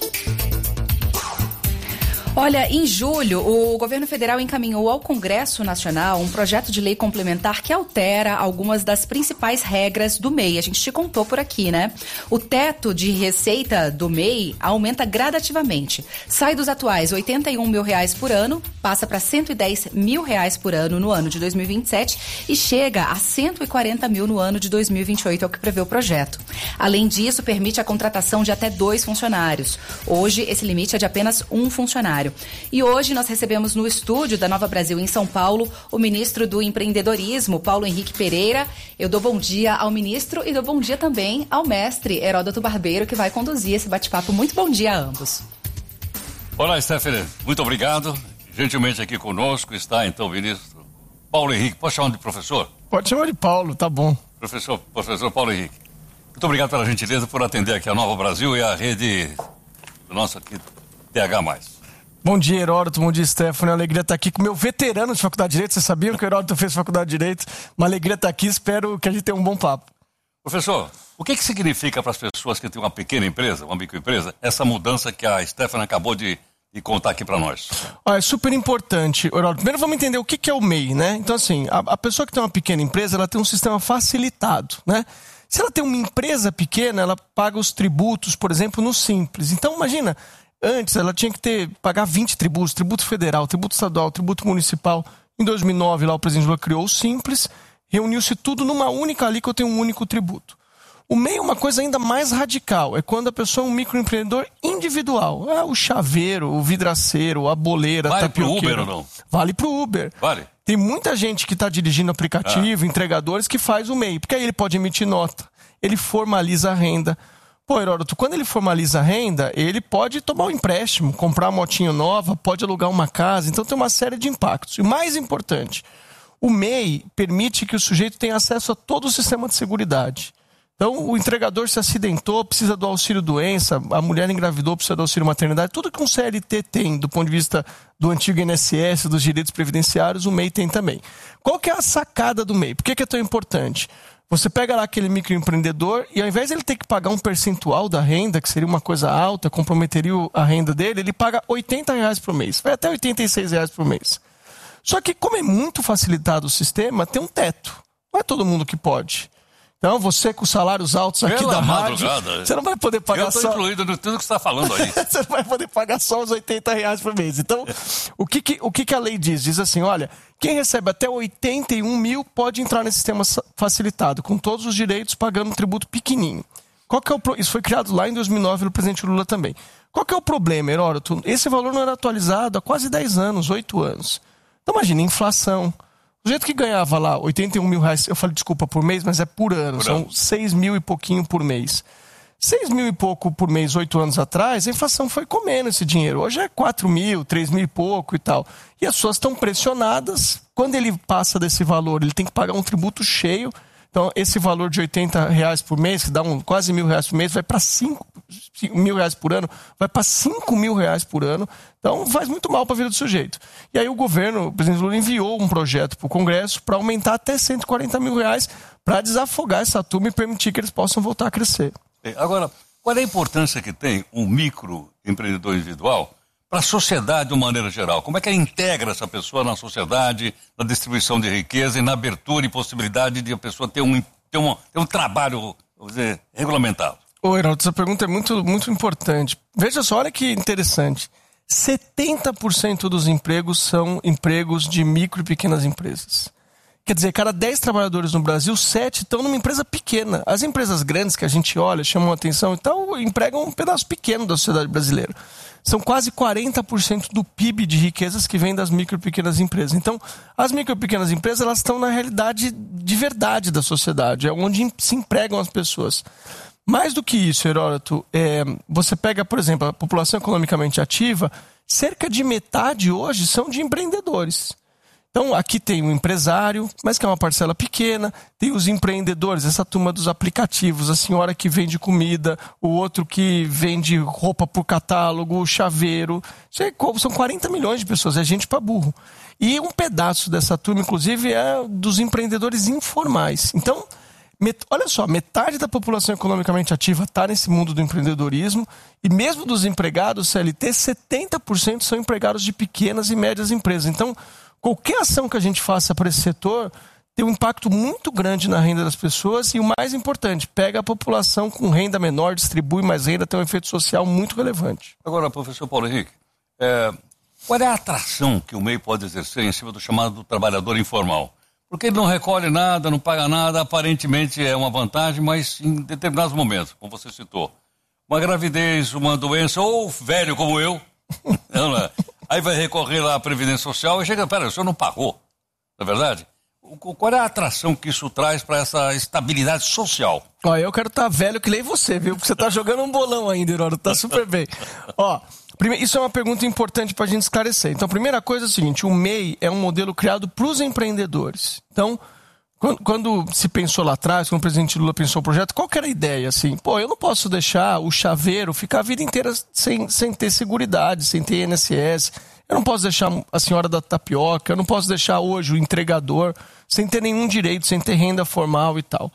Olha, em julho, o governo federal encaminhou ao Congresso Nacional um projeto de lei complementar que altera algumas das principais regras do MEI. A gente te contou por aqui, né? O teto de receita do MEI aumenta gradativamente. Sai dos atuais R$81 mil por ano, passa para R$110 mil por ano no ano de 2027 e chega a R$140 mil no ano de 2028, é o que prevê o projeto. Além disso, permite a contratação de até 2 funcionários. Hoje, esse limite é de apenas 1 funcionário. Mário. E hoje nós recebemos no estúdio da Nova Brasil em São Paulo o ministro do Empreendedorismo, Paulo Henrique Pereira. Eu dou bom dia ao ministro e dou bom dia também ao mestre Heródoto Barbeiro, que vai conduzir esse bate-papo. Muito bom dia a ambos. Olá, Stephanie. Muito obrigado. Gentilmente aqui conosco está, então, o ministro Paulo Henrique. Pode chamar de professor? Pode chamar de Paulo, tá bom. Professor Paulo Henrique. Muito obrigado pela gentileza por atender aqui a Nova Brasil e a rede do nosso aqui, TH+. Bom dia, Heródoto. Bom dia, Stephanie. Uma alegria estar aqui com o meu veterano de Faculdade de Direito. Vocês sabiam que o Heródoto fez Faculdade de Direito? Uma alegria estar aqui. Espero que a gente tenha um bom papo. Professor, o que significa para as pessoas que têm uma pequena empresa, uma microempresa, essa mudança que a Stephanie acabou de contar aqui para nós? É super importante, Heródoto. Primeiro vamos entender o que é o MEI, né? Então, assim, a pessoa que tem uma pequena empresa, ela tem um sistema facilitado, né? Se ela tem uma empresa pequena, ela paga os tributos, por exemplo, no Simples. Então, imagina, antes ela tinha que pagar 20 tributos, tributo federal, tributo estadual, tributo municipal. Em 2009, lá o presidente Lula criou o Simples, reuniu-se tudo numa única alíquota e um único tributo. O MEI é uma coisa ainda mais radical, é quando a pessoa é um microempreendedor individual. É o chaveiro, o vidraceiro, a boleira, a tapioqueira. Vale pro Uber ou não? Vale pro Uber. Vale. Tem muita gente que está dirigindo aplicativo, entregadores, que faz o MEI, porque aí ele pode emitir nota, ele formaliza a renda. Pô, Heródoto, quando ele formaliza a renda, ele pode tomar um empréstimo, comprar uma motinha nova, pode alugar uma casa, então tem uma série de impactos. E o mais importante, o MEI permite que o sujeito tenha acesso a todo o sistema de seguridade. Então, o entregador se acidentou, precisa do auxílio-doença, a mulher engravidou, precisa do auxílio-maternidade, tudo que um CLT tem do ponto de vista do antigo INSS, dos direitos previdenciários, o MEI tem também. Qual que é a sacada do MEI? Por que é tão importante? Você pega lá aquele microempreendedor e ao invés de ele ter que pagar um percentual da renda, que seria uma coisa alta, comprometeria a renda dele, ele paga R$80 por mês, vai até R$86 por mês. Só que como é muito facilitado o sistema, tem um teto. Não é todo mundo que pode. Então, você com salários altos aqui da rádio, você não vai poder pagar só... Eu estou incluído no tudo que você está falando aí. Você não vai poder pagar só os R$80 por mês. Então, o que a lei diz? Diz assim, olha, quem recebe até 81 mil pode entrar nesse sistema facilitado, com todos os direitos, pagando um tributo pequenininho. Isso foi criado lá em 2009 pelo presidente Lula também. Qual que é o problema, Heródoto? Esse valor não era atualizado há quase 10 anos, 8 anos. Então, imagina, inflação. O jeito que ganhava lá 81 mil reais, eu falei desculpa por mês, mas é por ano, são 6 mil e pouquinho por mês. 6 mil e pouco por mês, 8 anos atrás, a inflação foi comendo esse dinheiro. Hoje é 4 mil, 3 mil e pouco e tal. E as pessoas estão pressionadas. Quando ele passa desse valor, ele tem que pagar um tributo cheio. Então, esse valor de R$80 por mês, que dá quase R$1.000 por mês, vai para R$5.000 por ano, vai para R$5.000 por ano. Então, faz muito mal para a vida do sujeito. E aí o governo, o presidente Lula, enviou um projeto para o Congresso para aumentar até R$140 mil para desafogar essa turma e permitir que eles possam voltar a crescer. Agora, qual é a importância que tem um microempreendedor individual para a sociedade de uma maneira geral? Como é que ele integra essa pessoa na sociedade, na distribuição de riqueza e na abertura e possibilidade de a pessoa ter um trabalho, vamos dizer, regulamentado? Ô, Heródoto, essa pergunta é muito, muito importante. Veja só, olha que interessante. 70% dos empregos são empregos de micro e pequenas empresas. Quer dizer, cada 10 trabalhadores no Brasil, 7 estão numa empresa pequena. As empresas grandes que a gente olha, chamam a atenção e tal, empregam um pedaço pequeno da sociedade brasileira. São quase 40% do PIB de riquezas que vem das micro e pequenas empresas. Então, as micro e pequenas empresas, elas estão na realidade de verdade da sociedade, é onde se empregam as pessoas. Mais do que isso, Heródoto, você pega, por exemplo, a população economicamente ativa, cerca de metade hoje são de empreendedores. Então, aqui tem o empresário, mas que é uma parcela pequena, tem os empreendedores, essa turma dos aplicativos, a senhora que vende comida, o outro que vende roupa por catálogo, o chaveiro. São 40 milhões de pessoas, é gente para burro. E um pedaço dessa turma, inclusive, é dos empreendedores informais. Então, olha só, metade da população economicamente ativa está nesse mundo do empreendedorismo e mesmo dos empregados CLT, 70% são empregados de pequenas e médias empresas. Então, qualquer ação que a gente faça para esse setor tem um impacto muito grande na renda das pessoas e o mais importante, pega a população com renda menor, distribui mais renda, tem um efeito social muito relevante. Agora, professor Paulo Henrique, qual é a atração que o MEI pode exercer em cima do chamado trabalhador informal? Porque ele não recolhe nada, não paga nada, aparentemente é uma vantagem, mas em determinados momentos, como você citou, uma gravidez, uma doença, ou velho como eu, Aí vai recorrer lá à Previdência Social e chega, pera, o senhor não pagou, não é verdade? Qual é a atração que isso traz para essa estabilidade social? Ó, eu quero estar velho que nem você, viu? Porque você tá jogando um bolão ainda, Heródoto, tá super bem. Ó, isso é uma pergunta importante pra gente esclarecer. Então, a primeira coisa é o seguinte, o MEI é um modelo criado pros empreendedores. Então, quando se pensou lá atrás, quando o presidente Lula pensou o projeto, qual que era a ideia? Assim, eu não posso deixar o chaveiro ficar a vida inteira sem ter seguridade, sem ter INSS. Eu não posso deixar a senhora da tapioca, eu não posso deixar hoje o entregador sem ter nenhum direito, sem ter renda formal e tal.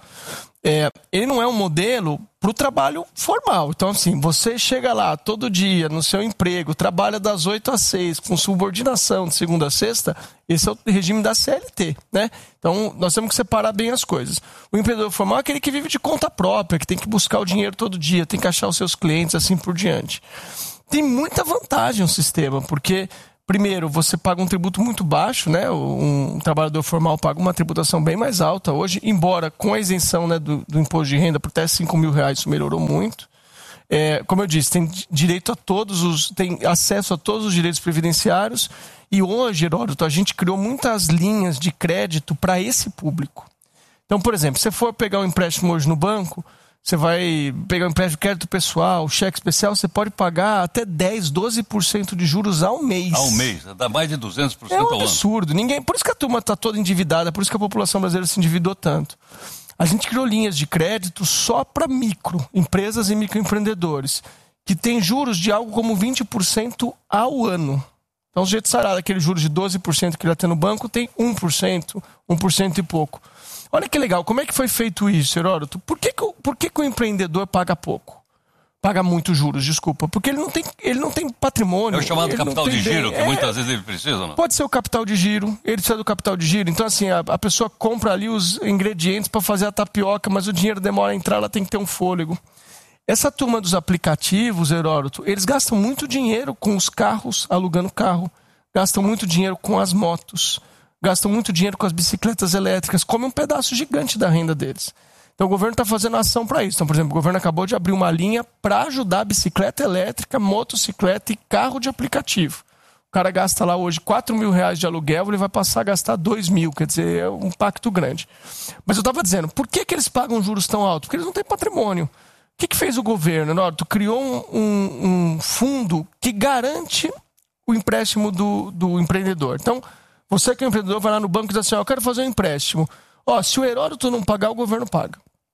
Ele não é um modelo para o trabalho formal. Então, assim, você chega lá todo dia no seu emprego, trabalha das 8 às 6, com subordinação de segunda a sexta, esse é o regime da CLT, né? Então, nós temos que separar bem as coisas. O empreendedor formal é aquele que vive de conta própria, que tem que buscar o dinheiro todo dia, tem que achar os seus clientes, assim por diante. Tem muita vantagem o sistema, porque, primeiro, você paga um tributo muito baixo, né? Um trabalhador formal paga uma tributação bem mais alta hoje, embora com a isenção, né, do imposto de renda por até R$5.000, isso melhorou muito. Como eu disse, tem direito a tem acesso a todos os direitos previdenciários, e hoje, Heródoto, a gente criou muitas linhas de crédito para esse público. Então, por exemplo, se você for pegar um empréstimo hoje no banco, você vai pegar um empréstimo de crédito pessoal, cheque especial, você pode pagar até 10%, 12% de juros ao mês. Ao mês, dá mais de 200% ao ano. É um absurdo. Por isso que a turma está toda endividada, por isso que a população brasileira se endividou tanto. A gente criou linhas de crédito só para empresas e microempreendedores, que tem juros de algo como 20% ao ano. Então, o sujeito sarado, aquele juros de 12% que ele tem no banco, tem 1%, 1% e pouco. Olha que legal, como é que foi feito isso, Heródoto? Por que o empreendedor paga pouco? Paga muito juros, desculpa. Porque ele não tem patrimônio. É o chamado capital de giro, que muitas vezes ele precisa, não? Pode ser o capital de giro, ele precisa do capital de giro. Então, assim, a pessoa compra ali os ingredientes para fazer a tapioca, mas o dinheiro demora a entrar, ela tem que ter um fôlego. Essa turma dos aplicativos, Heródoto, eles gastam muito dinheiro com os carros, alugando carro. Gastam muito dinheiro com as motos. Gastam muito dinheiro com as bicicletas elétricas, comem um pedaço gigante da renda deles. Então o governo está fazendo ação para isso. Então, por exemplo, o governo acabou de abrir uma linha para ajudar a bicicleta elétrica, motocicleta e carro de aplicativo. O cara gasta lá hoje R$4.000 de aluguel, ele vai passar a gastar R$2.000, quer dizer, é um impacto grande. Mas eu estava dizendo, por que eles pagam juros tão altos? Porque eles não têm patrimônio. O que fez o governo, Heródoto? Criou um fundo que garante o empréstimo do empreendedor. Então, você que é um empreendedor vai lá no banco e diz assim, eu quero fazer um empréstimo. Se o Heródoto não pagar, o governo paga.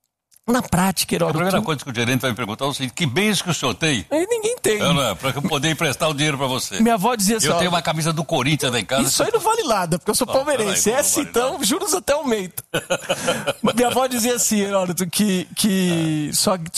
Na prática, Heródoto... A primeira coisa que o gerente vai me perguntar é o seguinte, que bens que o senhor tem? Ninguém tem. Para eu poder emprestar o dinheiro para você. Minha avó dizia assim... Eu tenho uma camisa do Corinthians lá em casa. Isso aí não vale nada, porque eu sou palmeirense. Então, juros até aumenta. Minha avó dizia assim, Heródoto, que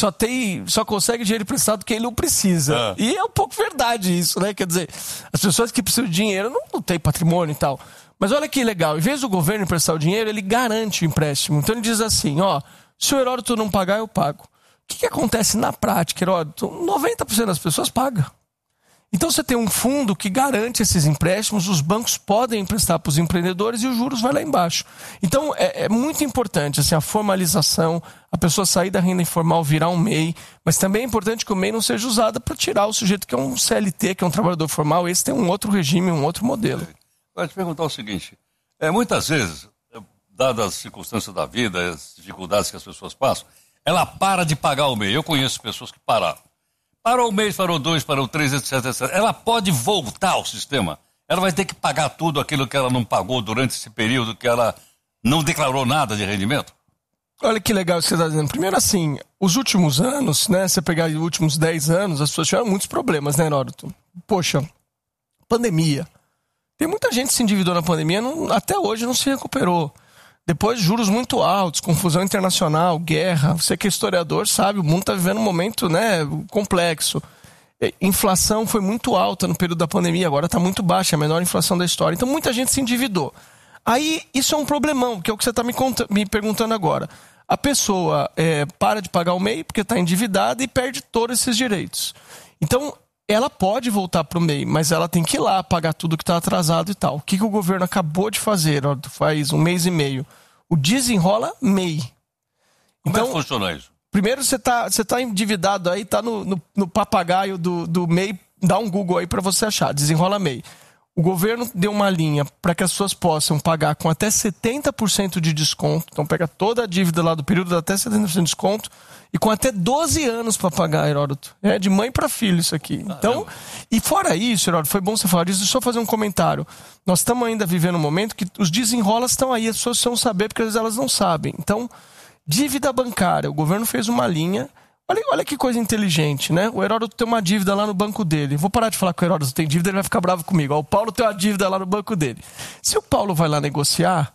só consegue dinheiro emprestado quem não precisa. E é um pouco verdade isso, né? Quer dizer, as pessoas que precisam de dinheiro não têm patrimônio e tal. Mas olha que legal, em vez do governo emprestar o dinheiro, ele garante o empréstimo. Então ele diz assim, se o Heródoto não pagar, eu pago. O que acontece na prática, Heródoto? 90% das pessoas pagam. Então você tem um fundo que garante esses empréstimos, os bancos podem emprestar para os empreendedores e os juros vai lá embaixo. Então é muito importante assim, a formalização, a pessoa sair da renda informal, virar um MEI, mas também é importante que o MEI não seja usado para tirar o sujeito que é um CLT, que é um trabalhador formal, esse tem um outro regime, um outro modelo. Vou te perguntar o seguinte, muitas vezes, dadas as circunstâncias da vida, as dificuldades que as pessoas passam, ela para de pagar o MEI. Eu conheço pessoas que pararam. Parou um mês, parou 2, parou 3, etc, etc. Ela pode voltar ao sistema. Ela vai ter que pagar tudo aquilo que ela não pagou durante esse período que ela não declarou nada de rendimento? Olha que legal o que você está dizendo. Primeiro assim, os últimos anos, né? Você pegar os últimos 10 anos, as pessoas tiveram muitos problemas, né, Heródoto? Poxa, pandemia. Tem muita gente que se endividou na pandemia, até hoje não se recuperou. Depois, juros muito altos, confusão internacional, guerra. Você que é historiador sabe, o mundo está vivendo um momento, né, complexo. Inflação foi muito alta no período da pandemia, agora está muito baixa, a menor inflação da história. Então, muita gente se endividou. Aí, isso é um problemão, que é o que você está me perguntando agora. A pessoa para de pagar o MEI porque está endividada e perde todos esses direitos. Então, ela pode voltar para o MEI, mas ela tem que ir lá pagar tudo que está atrasado e tal. O que o governo acabou de fazer, faz um mês e meio? O Desenrola MEI. Como é que funciona isso? Primeiro você tá endividado aí, tá no papagaio do MEI dá um Google aí para você achar, Desenrola MEI. O governo deu uma linha para que as pessoas possam pagar com até 70% de desconto. Então pega toda a dívida lá do período, dá até 70% de desconto. E com até 12 anos para pagar, Heródoto. É de mãe para filho isso aqui. Então, e fora isso, Heródoto, foi bom você falar disso. Deixa eu só fazer um comentário. Nós estamos ainda vivendo um momento que os desenrolas estão aí. As pessoas precisam saber porque às vezes elas não sabem. Então, dívida bancária. O governo fez uma linha. Olha que coisa inteligente, né? O Heródoto tem uma dívida lá no banco dele. Vou parar de falar que o Heródoto tem dívida, ele vai ficar bravo comigo. O Paulo tem uma dívida lá no banco dele. Se o Paulo vai lá negociar,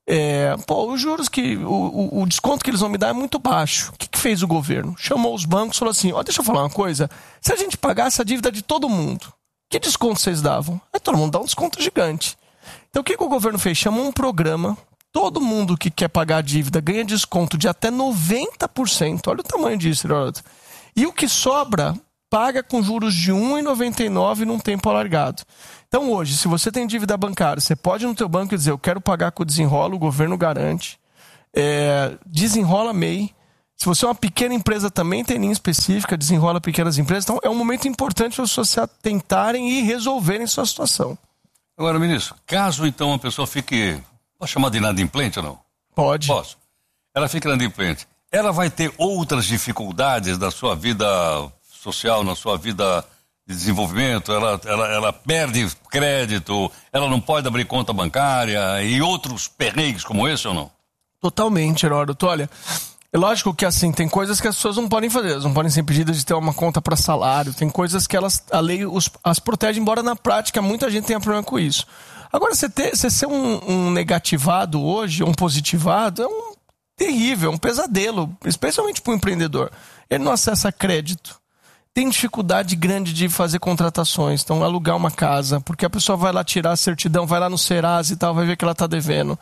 os juros o desconto que eles vão me dar é muito baixo. O que fez o governo? Chamou os bancos e falou assim, deixa eu falar uma coisa. Se a gente pagasse a dívida de todo mundo, que desconto vocês davam? Aí todo mundo dá um desconto gigante. Então o que o governo fez? Chamou um programa. Todo mundo que quer pagar a dívida ganha desconto de até 90%. Olha o tamanho disso, Heródoto. E o que sobra, paga com juros de 1,99 num tempo alargado. Então hoje, se você tem dívida bancária, você pode ir no teu banco e dizer, eu quero pagar com o Desenrola, o governo garante. Desenrola MEI. Se você é uma pequena empresa, também tem linha específica, Desenrola Pequenas Empresas. Então é um momento importante para as pessoas tentarem e resolverem sua situação. Agora, ministro, caso então a pessoa fique... Posso chamar de inadimplente ou não? Pode. Posso. Ela fica inadimplente. Ela vai ter outras dificuldades na sua vida social, na sua vida de desenvolvimento? Ela perde crédito, ela não pode abrir conta bancária e outros perrengues como esse ou não? Totalmente, Heródoto. Olha, é lógico que assim, tem coisas que as pessoas não podem fazer. Elas não podem ser impedidas de ter uma conta para salário. Tem coisas que a lei as protege, embora na prática muita gente tenha problema com isso. Agora, você ser um negativado hoje, um positivado, é um terrível, um pesadelo, especialmente para o empreendedor. Ele não acessa crédito, tem dificuldade grande de fazer contratações, então alugar uma casa, porque a pessoa vai lá tirar a certidão, vai lá no Serasa e tal, vai ver que ela está devendo.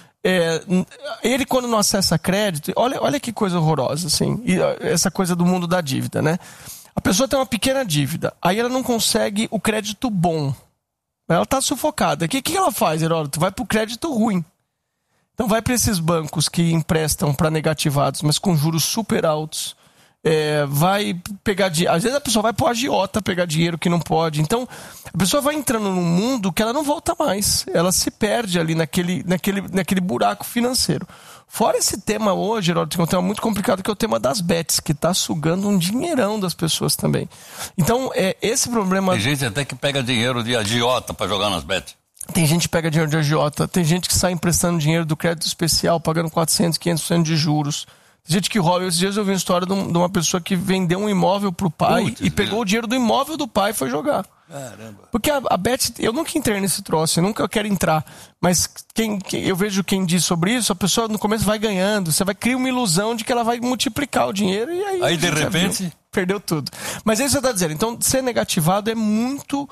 Ele, quando não acessa crédito, olha que coisa horrorosa, assim, e essa coisa do mundo da dívida, né? A pessoa tem uma pequena dívida, aí ela não consegue o crédito bom. Ela está sufocada. O que ela faz, Heródoto? Vai para o crédito ruim. Então vai para esses bancos que emprestam para negativados, mas com juros super altos. Vai pegar às vezes a pessoa vai para o agiota pegar dinheiro que não pode. Então a pessoa vai entrando num mundo que ela não volta mais. Ela se perde ali naquele buraco financeiro. Fora esse tema hoje, Heródoto, que é um tema muito complicado, que é o tema das bets, que está sugando um dinheirão das pessoas também. Então, esse problema... Tem gente até que pega dinheiro de agiota para jogar nas bets. Tem gente que pega dinheiro de agiota, tem gente que sai emprestando dinheiro do crédito especial, pagando 400%, 500% de juros. Tem gente que rouba. Esses dias eu vi uma história de uma pessoa que vendeu um imóvel pro pai e pegou o dinheiro do imóvel do pai e foi jogar. Caramba. Porque a Bet, eu nunca entrei nesse troço, eu nunca quero entrar, mas eu vejo quem diz sobre isso, a pessoa no começo vai ganhando, você vai criar uma ilusão de que ela vai multiplicar o dinheiro e aí de repente perdeu tudo. Mas é isso que você está dizendo, então ser negativado é muito,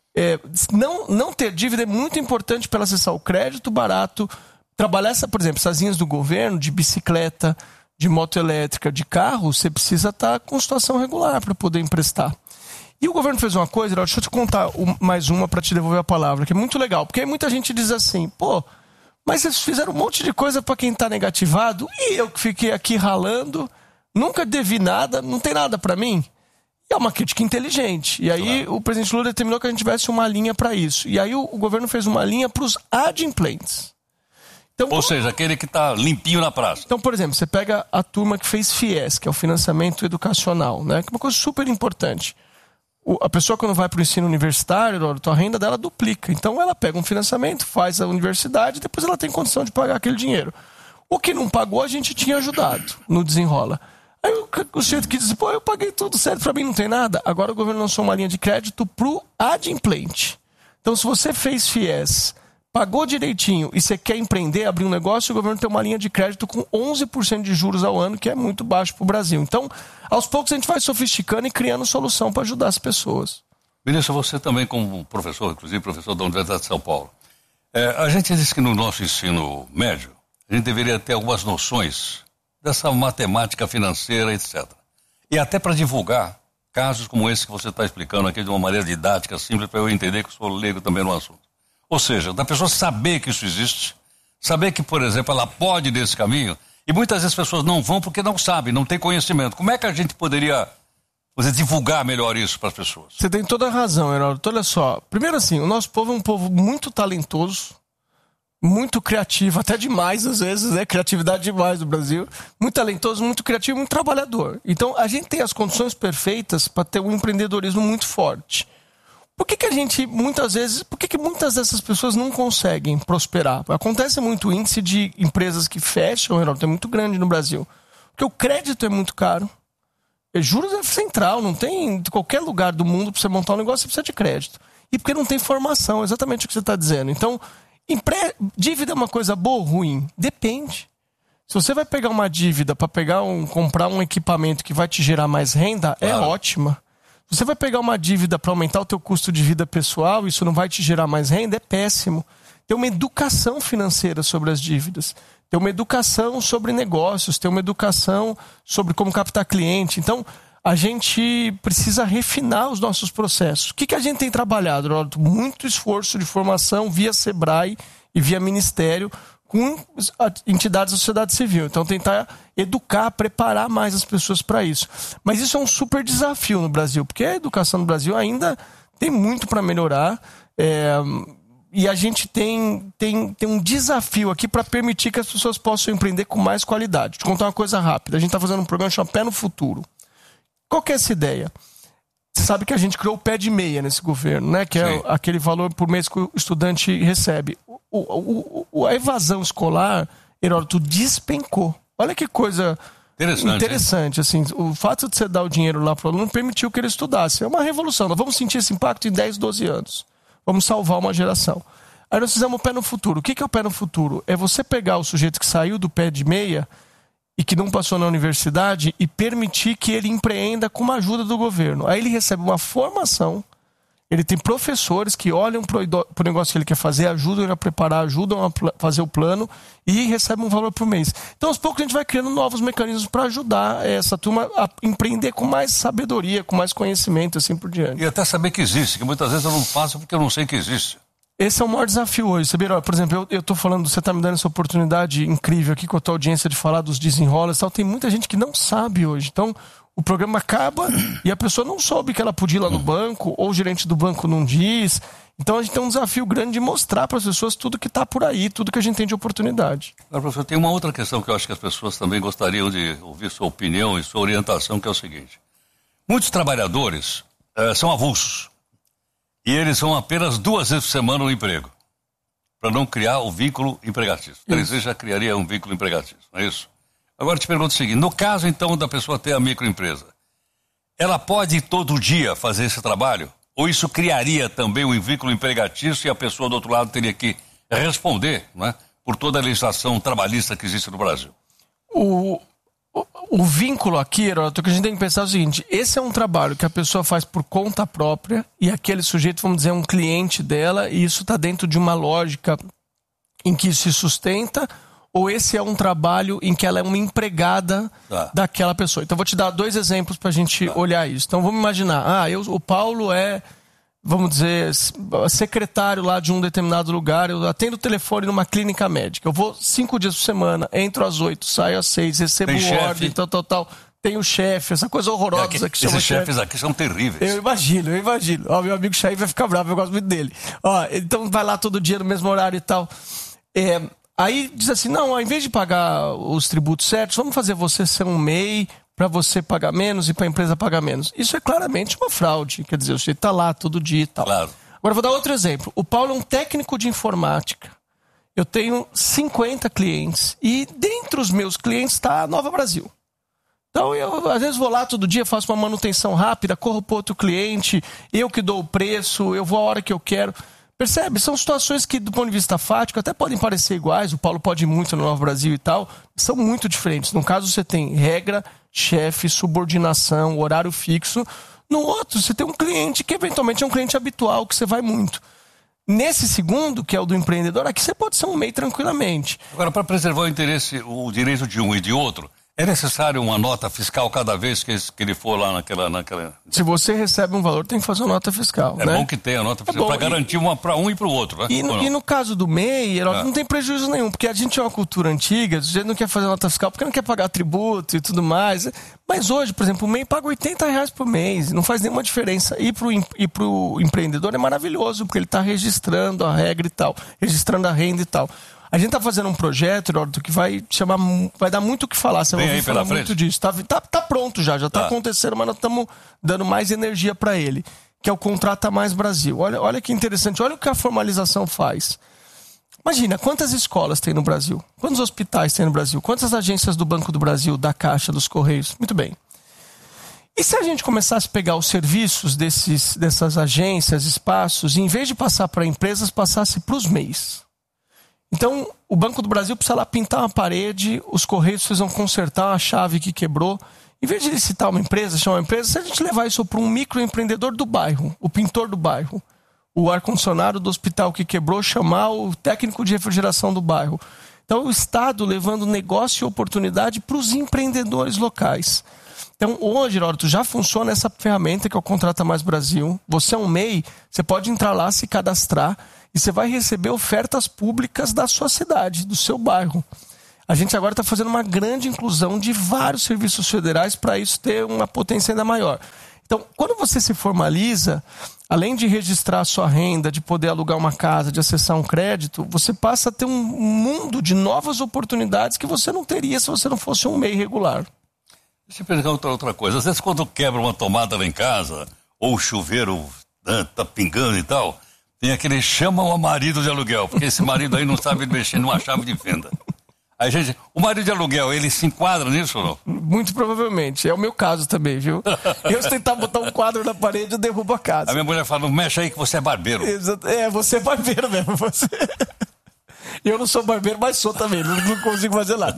não ter dívida é muito importante para acessar o crédito barato, trabalhar, por exemplo, essas linhas do governo, de bicicleta, de moto elétrica, de carro, você precisa estar com situação regular para poder emprestar. E o governo fez uma coisa, deixa eu te contar mais uma para te devolver a palavra, que é muito legal, porque aí muita gente diz assim, mas eles fizeram um monte de coisa para quem tá negativado, e eu que fiquei aqui ralando, nunca devi nada, não tem nada para mim. E é uma crítica inteligente. E aí o presidente Lula determinou que a gente tivesse uma linha para isso. E aí o governo fez uma linha para os adimplentes. Então, ou seja, aquele que tá limpinho na praça. Então, por exemplo, você pega a turma que fez FIES, que é o financiamento educacional, né? Que é uma coisa super importante. A pessoa, quando vai para o ensino universitário, a renda dela duplica. Então ela pega um financiamento, faz a universidade, depois ela tem condição de pagar aquele dinheiro. O que não pagou, a gente tinha ajudado no Desenrola. Aí o sujeito que diz, eu paguei tudo certo, para mim não tem nada. Agora o governo lançou uma linha de crédito para o adimplente. Então, se você fez FIES, pagou direitinho e você quer empreender, abrir um negócio, o governo tem uma linha de crédito com 11% de juros ao ano, que é muito baixo para o Brasil. Então, aos poucos a gente vai sofisticando e criando solução para ajudar as pessoas. Ministro, você também como professor, inclusive professor da Universidade de São Paulo, a gente diz que no nosso ensino médio, a gente deveria ter algumas noções dessa matemática financeira, etc. E até para divulgar casos como esse que você está explicando aqui de uma maneira didática, simples, para eu entender que eu sou leigo também no assunto. Ou seja, da pessoa saber que isso existe, saber que, por exemplo, ela pode ir nesse caminho, e muitas vezes as pessoas não vão porque não sabem, não têm conhecimento. Como é que a gente poderia você divulgar melhor isso para as pessoas? Você tem toda a razão, Heródoto. Olha só, primeiro assim, o nosso povo é um povo muito talentoso, muito criativo, até demais às vezes, né? Criatividade demais no Brasil. Muito talentoso, muito criativo, muito trabalhador. Então, a gente tem as condições perfeitas para ter um empreendedorismo muito forte. Por que a gente, muitas vezes, por que muitas dessas pessoas não conseguem prosperar? Acontece muito o índice de empresas que fecham, Heródoto, é muito grande no Brasil. Porque o crédito é muito caro. Juros é central, não tem em qualquer lugar do mundo para você montar um negócio, você precisa de crédito. E porque não tem formação, exatamente o que você está dizendo. Então, dívida é uma coisa boa ou ruim? Depende. Se você vai pegar uma dívida para comprar um equipamento que vai te gerar mais renda, é ótima. Se você vai pegar uma dívida para aumentar o teu custo de vida pessoal, isso não vai te gerar mais renda, é péssimo. Tem uma educação financeira sobre as dívidas. Tem uma educação sobre negócios, tem uma educação sobre como captar cliente. Então, a gente precisa refinar os nossos processos. O que a gente tem trabalhado, Heródoto? Muito esforço de formação via Sebrae e via Ministério com entidades da sociedade civil. Então, tentar educar, preparar mais as pessoas para isso. Mas isso é um super desafio no Brasil, porque a educação no Brasil ainda tem muito para melhorar. E a gente tem um desafio aqui para permitir que as pessoas possam empreender com mais qualidade. Deixa eu contar uma coisa rápida. A gente está fazendo um programa chamado Pé no Futuro. Qual que é essa ideia? Você sabe que a gente criou o pé de meia nesse governo, né? Que é aquele valor por mês que o estudante recebe. A evasão escolar, Heródoto, despencou. Olha que coisa interessante. Assim, o fato de você dar o dinheiro lá para o aluno permitiu que ele estudasse. É uma revolução. Nós vamos sentir esse impacto em 10, 12 anos. Vamos salvar uma geração. Aí nós fizemos o pé no futuro. O que é o pé no futuro? É você pegar o sujeito que saiu do pé de meia e que não passou na universidade e permitir que ele empreenda com uma ajuda do governo. Aí ele recebe uma formação, ele tem professores que olham para o negócio que ele quer fazer, ajudam ele a preparar, ajudam a fazer o plano e recebe um valor por mês. Então, aos poucos, a gente vai criando novos mecanismos para ajudar essa turma a empreender com mais sabedoria, com mais conhecimento, assim por diante. E até saber que existe, que muitas vezes eu não faço porque eu não sei que existe. Esse é o maior desafio hoje. Você vê, por exemplo, eu estou falando, você está me dando essa oportunidade incrível aqui com a tua audiência de falar dos desenrolos e tal. Tem muita gente que não sabe hoje. Então, o programa acaba e a pessoa não soube que ela podia ir lá no banco, ou o gerente do banco não diz. Então, a gente tem um desafio grande de mostrar para as pessoas tudo que está por aí, tudo que a gente tem de oportunidade. Agora, professor, tem uma outra questão que eu acho que as pessoas também gostariam de ouvir sua opinião e sua orientação, que é o seguinte. Muitos trabalhadores são avulsos. E eles vão apenas 2 vezes por semana no emprego, para não criar o vínculo empregatício. 3 vezes já criaria um vínculo empregatício, não é isso? Agora eu te pergunto o seguinte, no caso então da pessoa ter a microempresa, ela pode todo dia fazer esse trabalho? Ou isso criaria também um vínculo empregatício e a pessoa do outro lado teria que responder, não é, por toda a legislação trabalhista que existe no Brasil? O vínculo aqui, Heródoto, que a gente tem que pensar é o seguinte, esse é um trabalho que a pessoa faz por conta própria e aquele sujeito, vamos dizer, é um cliente dela e isso está dentro de uma lógica em que se sustenta, ou esse é um trabalho em que ela é uma empregada daquela pessoa. Então, vou te dar 2 exemplos para a gente olhar isso. Então, vamos imaginar, o Paulo é, vamos dizer, secretário lá de um determinado lugar, eu atendo o telefone numa clínica médica, eu vou 5 dias por semana, entro às 8, saio às 6, recebo ordem, tal, tem o chefe, essa coisa horrorosa que chama esses chefes aqui são terríveis. Eu imagino. Ó, meu amigo chefe vai ficar bravo, eu gosto muito dele. Ó, então vai lá todo dia no mesmo horário e tal. Aí diz assim, não, ao invés de pagar os tributos certos, vamos fazer você ser um MEI para você pagar menos e para a empresa pagar menos. Isso é claramente uma fraude, quer dizer, você está lá todo dia e tal. Claro. Agora vou dar outro exemplo. O Paulo é um técnico de informática. Eu tenho 50 clientes e dentre os meus clientes está a Nova Brasil. Então eu às vezes vou lá todo dia, faço uma manutenção rápida, corro para outro cliente, eu que dou o preço, eu vou a hora que eu quero. Percebe? São situações que, do ponto de vista fático, até podem parecer iguais. O Paulo pode ir muito no Nova Brasil e tal. São muito diferentes. No caso, você tem regra, chefe, subordinação, horário fixo. No outro, você tem um cliente que, eventualmente, é um cliente habitual, que você vai muito. Nesse segundo, que é o do empreendedor, aqui você pode ser um MEI tranquilamente. Agora, para preservar o direito de um e de outro, É necessário uma nota fiscal cada vez que ele for lá naquela... Se você recebe um valor, tem que fazer uma nota fiscal, É né? bom que tenha a nota fiscal, para garantir uma para um e para o outro, né? E no caso do MEI, não tem prejuízo nenhum, porque a gente é uma cultura antiga, a gente não quer fazer nota fiscal porque não quer pagar tributo e tudo mais. Mas hoje, por exemplo, o MEI paga R$80 por mês, não faz nenhuma diferença. E pro empreendedor é maravilhoso, porque ele está registrando a regra e tal, registrando a renda e tal. A gente tá fazendo um projeto, Heródoto, que vai dar muito o que falar. Você vai ouvir falar muito disso. Tá pronto já tá acontecendo, mas nós estamos dando mais energia para ele, que é o Contrata Mais Brasil. Olha que interessante, olha o que a formalização faz. Imagina, quantas escolas tem no Brasil? Quantos hospitais tem no Brasil? Quantas agências do Banco do Brasil, da Caixa, dos Correios? Muito bem. E se a gente começasse a pegar os serviços dessas agências, espaços, e em vez de passar para empresas, passasse para os MEIs? Então, o Banco do Brasil precisa lá pintar uma parede, os Correios precisam consertar uma chave que quebrou. Em vez de licitar uma empresa, chamar uma empresa, se a gente levar isso para um microempreendedor do bairro, o pintor do bairro, o ar-condicionado do hospital que quebrou, chamar o técnico de refrigeração do bairro. Então, o Estado levando negócio e oportunidade para os empreendedores locais. Então, hoje, Heródoto, já funciona essa ferramenta que é o Contrata Mais Brasil. Você é um MEI, você pode entrar lá, se cadastrar, e você vai receber ofertas públicas da sua cidade, do seu bairro. A gente agora está fazendo uma grande inclusão de vários serviços federais para isso ter uma potência ainda maior. Então, quando você se formaliza, além de registrar a sua renda, de poder alugar uma casa, de acessar um crédito, você passa a ter um mundo de novas oportunidades que você não teria se você não fosse um MEI regular. Deixa eu perguntar outra coisa. Às vezes quando quebra uma tomada lá em casa, ou o chuveiro tá pingando e tal, tem aquele chama o marido de aluguel, porque esse marido aí não sabe mexer numa chave de fenda. Aí, gente, o marido de aluguel, ele se enquadra nisso ou não? Muito provavelmente. É o meu caso também, viu? Eu se tentar botar um quadro na parede, eu derrubo a casa. A minha mulher fala, não mexe aí que você é barbeiro. Exato. Você é barbeiro mesmo. Eu não sou barbeiro, mas sou também. Não consigo fazer nada.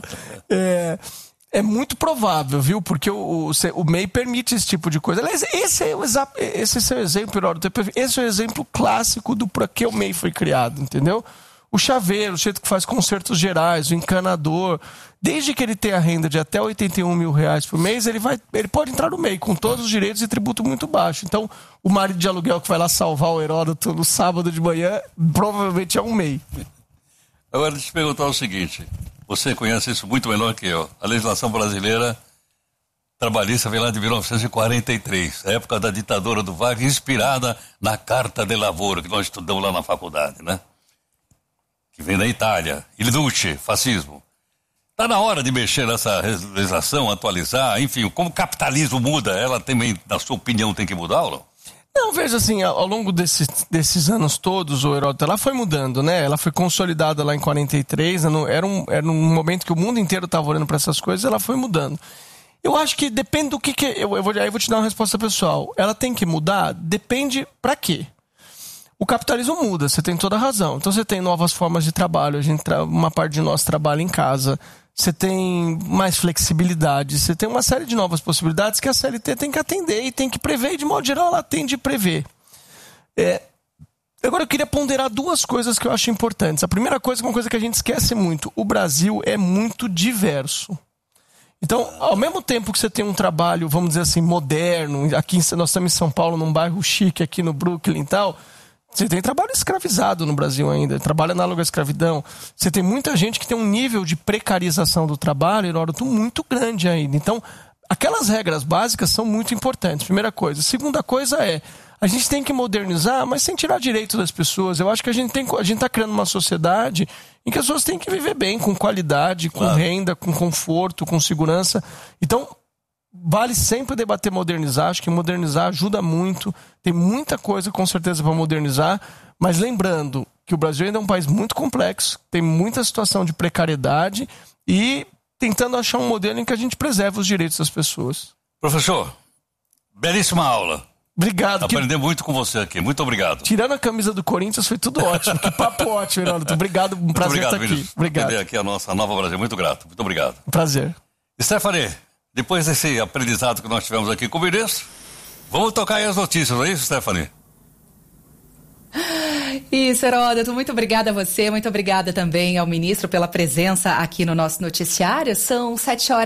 É muito provável, viu? Porque o MEI permite esse tipo de coisa. Aliás, esse é o exemplo, Heródoto. Esse é o exemplo clássico do para que o MEI foi criado, entendeu? O chaveiro, o jeito que faz consertos gerais, o encanador, desde que ele tenha renda de até R$81 mil por mês, ele pode entrar no MEI com todos os direitos e tributo muito baixo. Então, o marido de aluguel que vai lá salvar o Heródoto no sábado de manhã, provavelmente é um MEI. Agora, deixa eu te perguntar o seguinte. Você conhece isso muito melhor que eu. A legislação brasileira trabalhista vem lá de 1943, a época da ditadura do Vargas, inspirada na Carta de Lavoro, que nós estudamos lá na faculdade, né? Que vem da Itália. Il Duce, fascismo. Está na hora de mexer nessa legislação, atualizar, enfim, como o capitalismo muda, ela também, na sua opinião, tem que mudar ou não? Não, veja assim, ao longo desses anos todos, o Heródoto, ela foi mudando, né? Ela foi consolidada lá em 43, era um momento que o mundo inteiro estava olhando para essas coisas, ela foi mudando. Eu acho que depende do que eu vou te dar uma resposta pessoal. Ela tem que mudar? Depende para quê? O capitalismo muda, você tem toda a razão. Então você tem novas formas de trabalho, uma parte de nós trabalha em casa, você tem mais flexibilidade, você tem uma série de novas possibilidades que a CLT tem que atender e tem que prever, e de modo geral ela tem de prever. Agora eu queria ponderar duas coisas que eu acho importantes. A primeira coisa é uma coisa que a gente esquece muito. O Brasil é muito diverso. Então, ao mesmo tempo que você tem um trabalho, vamos dizer assim, moderno, aqui nós estamos em São Paulo, num bairro chique, aqui no Brooklyn e tal, você tem trabalho escravizado no Brasil ainda, trabalho análogo à escravidão. Você tem muita gente que tem um nível de precarização do trabalho, Heródoto, muito grande ainda. Então, aquelas regras básicas são muito importantes, primeira coisa. Segunda coisa a gente tem que modernizar, mas sem tirar direito das pessoas. Eu acho que a gente está criando uma sociedade em que as pessoas têm que viver bem, com qualidade, com renda, com conforto, com segurança. Então, vale sempre debater modernizar. Acho que modernizar ajuda muito. Tem muita coisa, com certeza, para modernizar. Mas lembrando que o Brasil ainda é um país muito complexo, tem muita situação de precariedade e tentando achar um modelo em que a gente preserve os direitos das pessoas. Professor, belíssima aula. Obrigado. Aprendi muito com você aqui. Muito obrigado. Tirando a camisa do Corinthians, foi tudo ótimo. Que papo ótimo, Heródoto. Obrigado. Um prazer estar aqui. Vinícius. Obrigado. Aprender aqui a nossa Nova Brasil. Muito grato. Muito obrigado. Prazer. Stephanie, depois desse aprendizado que nós tivemos aqui com o ministro, vamos tocar aí as notícias, não é isso, Stephanie? Isso, Heródoto, muito obrigada a você, muito obrigada também ao ministro pela presença aqui no nosso noticiário. São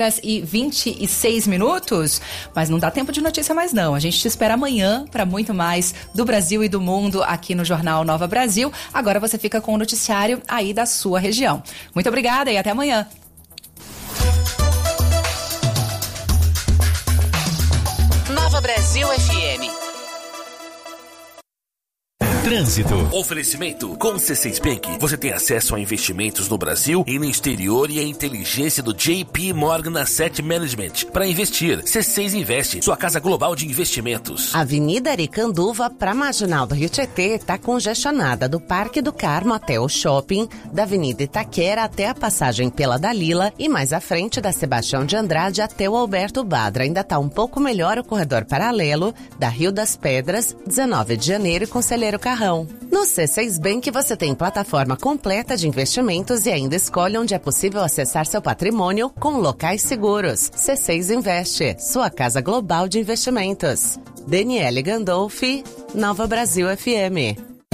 7h26, mas não dá tempo de notícia mais não. A gente te espera amanhã para muito mais do Brasil e do mundo aqui no Jornal Nova Brasil. Agora você fica com o noticiário aí da sua região. Muito obrigada e até amanhã. Nova Brasil FM. Trânsito. Oferecimento. Com o C6 Bank, você tem acesso a investimentos no Brasil e no exterior e a inteligência do JP Morgan Asset Management para investir. C6 Investe, sua casa global de investimentos. Avenida Aricanduva para Marginal do Rio Tietê está congestionada do Parque do Carmo até o shopping, da Avenida Itaquera até a passagem pela Dalila e mais à frente da Sebastião de Andrade até o Alberto Badra. Ainda está um pouco melhor o corredor paralelo da Rio das Pedras, 19 de janeiro e Conselheiro Carrão. No C6 Bank você tem plataforma completa de investimentos e ainda escolhe onde é possível acessar seu patrimônio com locais seguros. C6 Investe, sua casa global de investimentos. Daniele Gandolfi, Nova Brasil FM.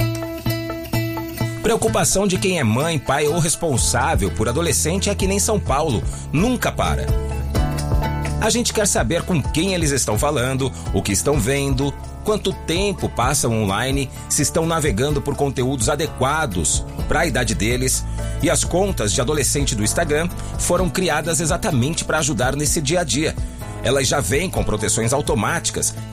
Preocupação de quem é mãe, pai ou responsável por adolescente é que nem São Paulo, nunca para. A gente quer saber com quem eles estão falando, o que estão vendo, quanto tempo passam online, se estão navegando por conteúdos adequados para a idade deles. E as contas de adolescente do Instagram foram criadas exatamente para ajudar nesse dia a dia. Elas já vêm com proteções automáticas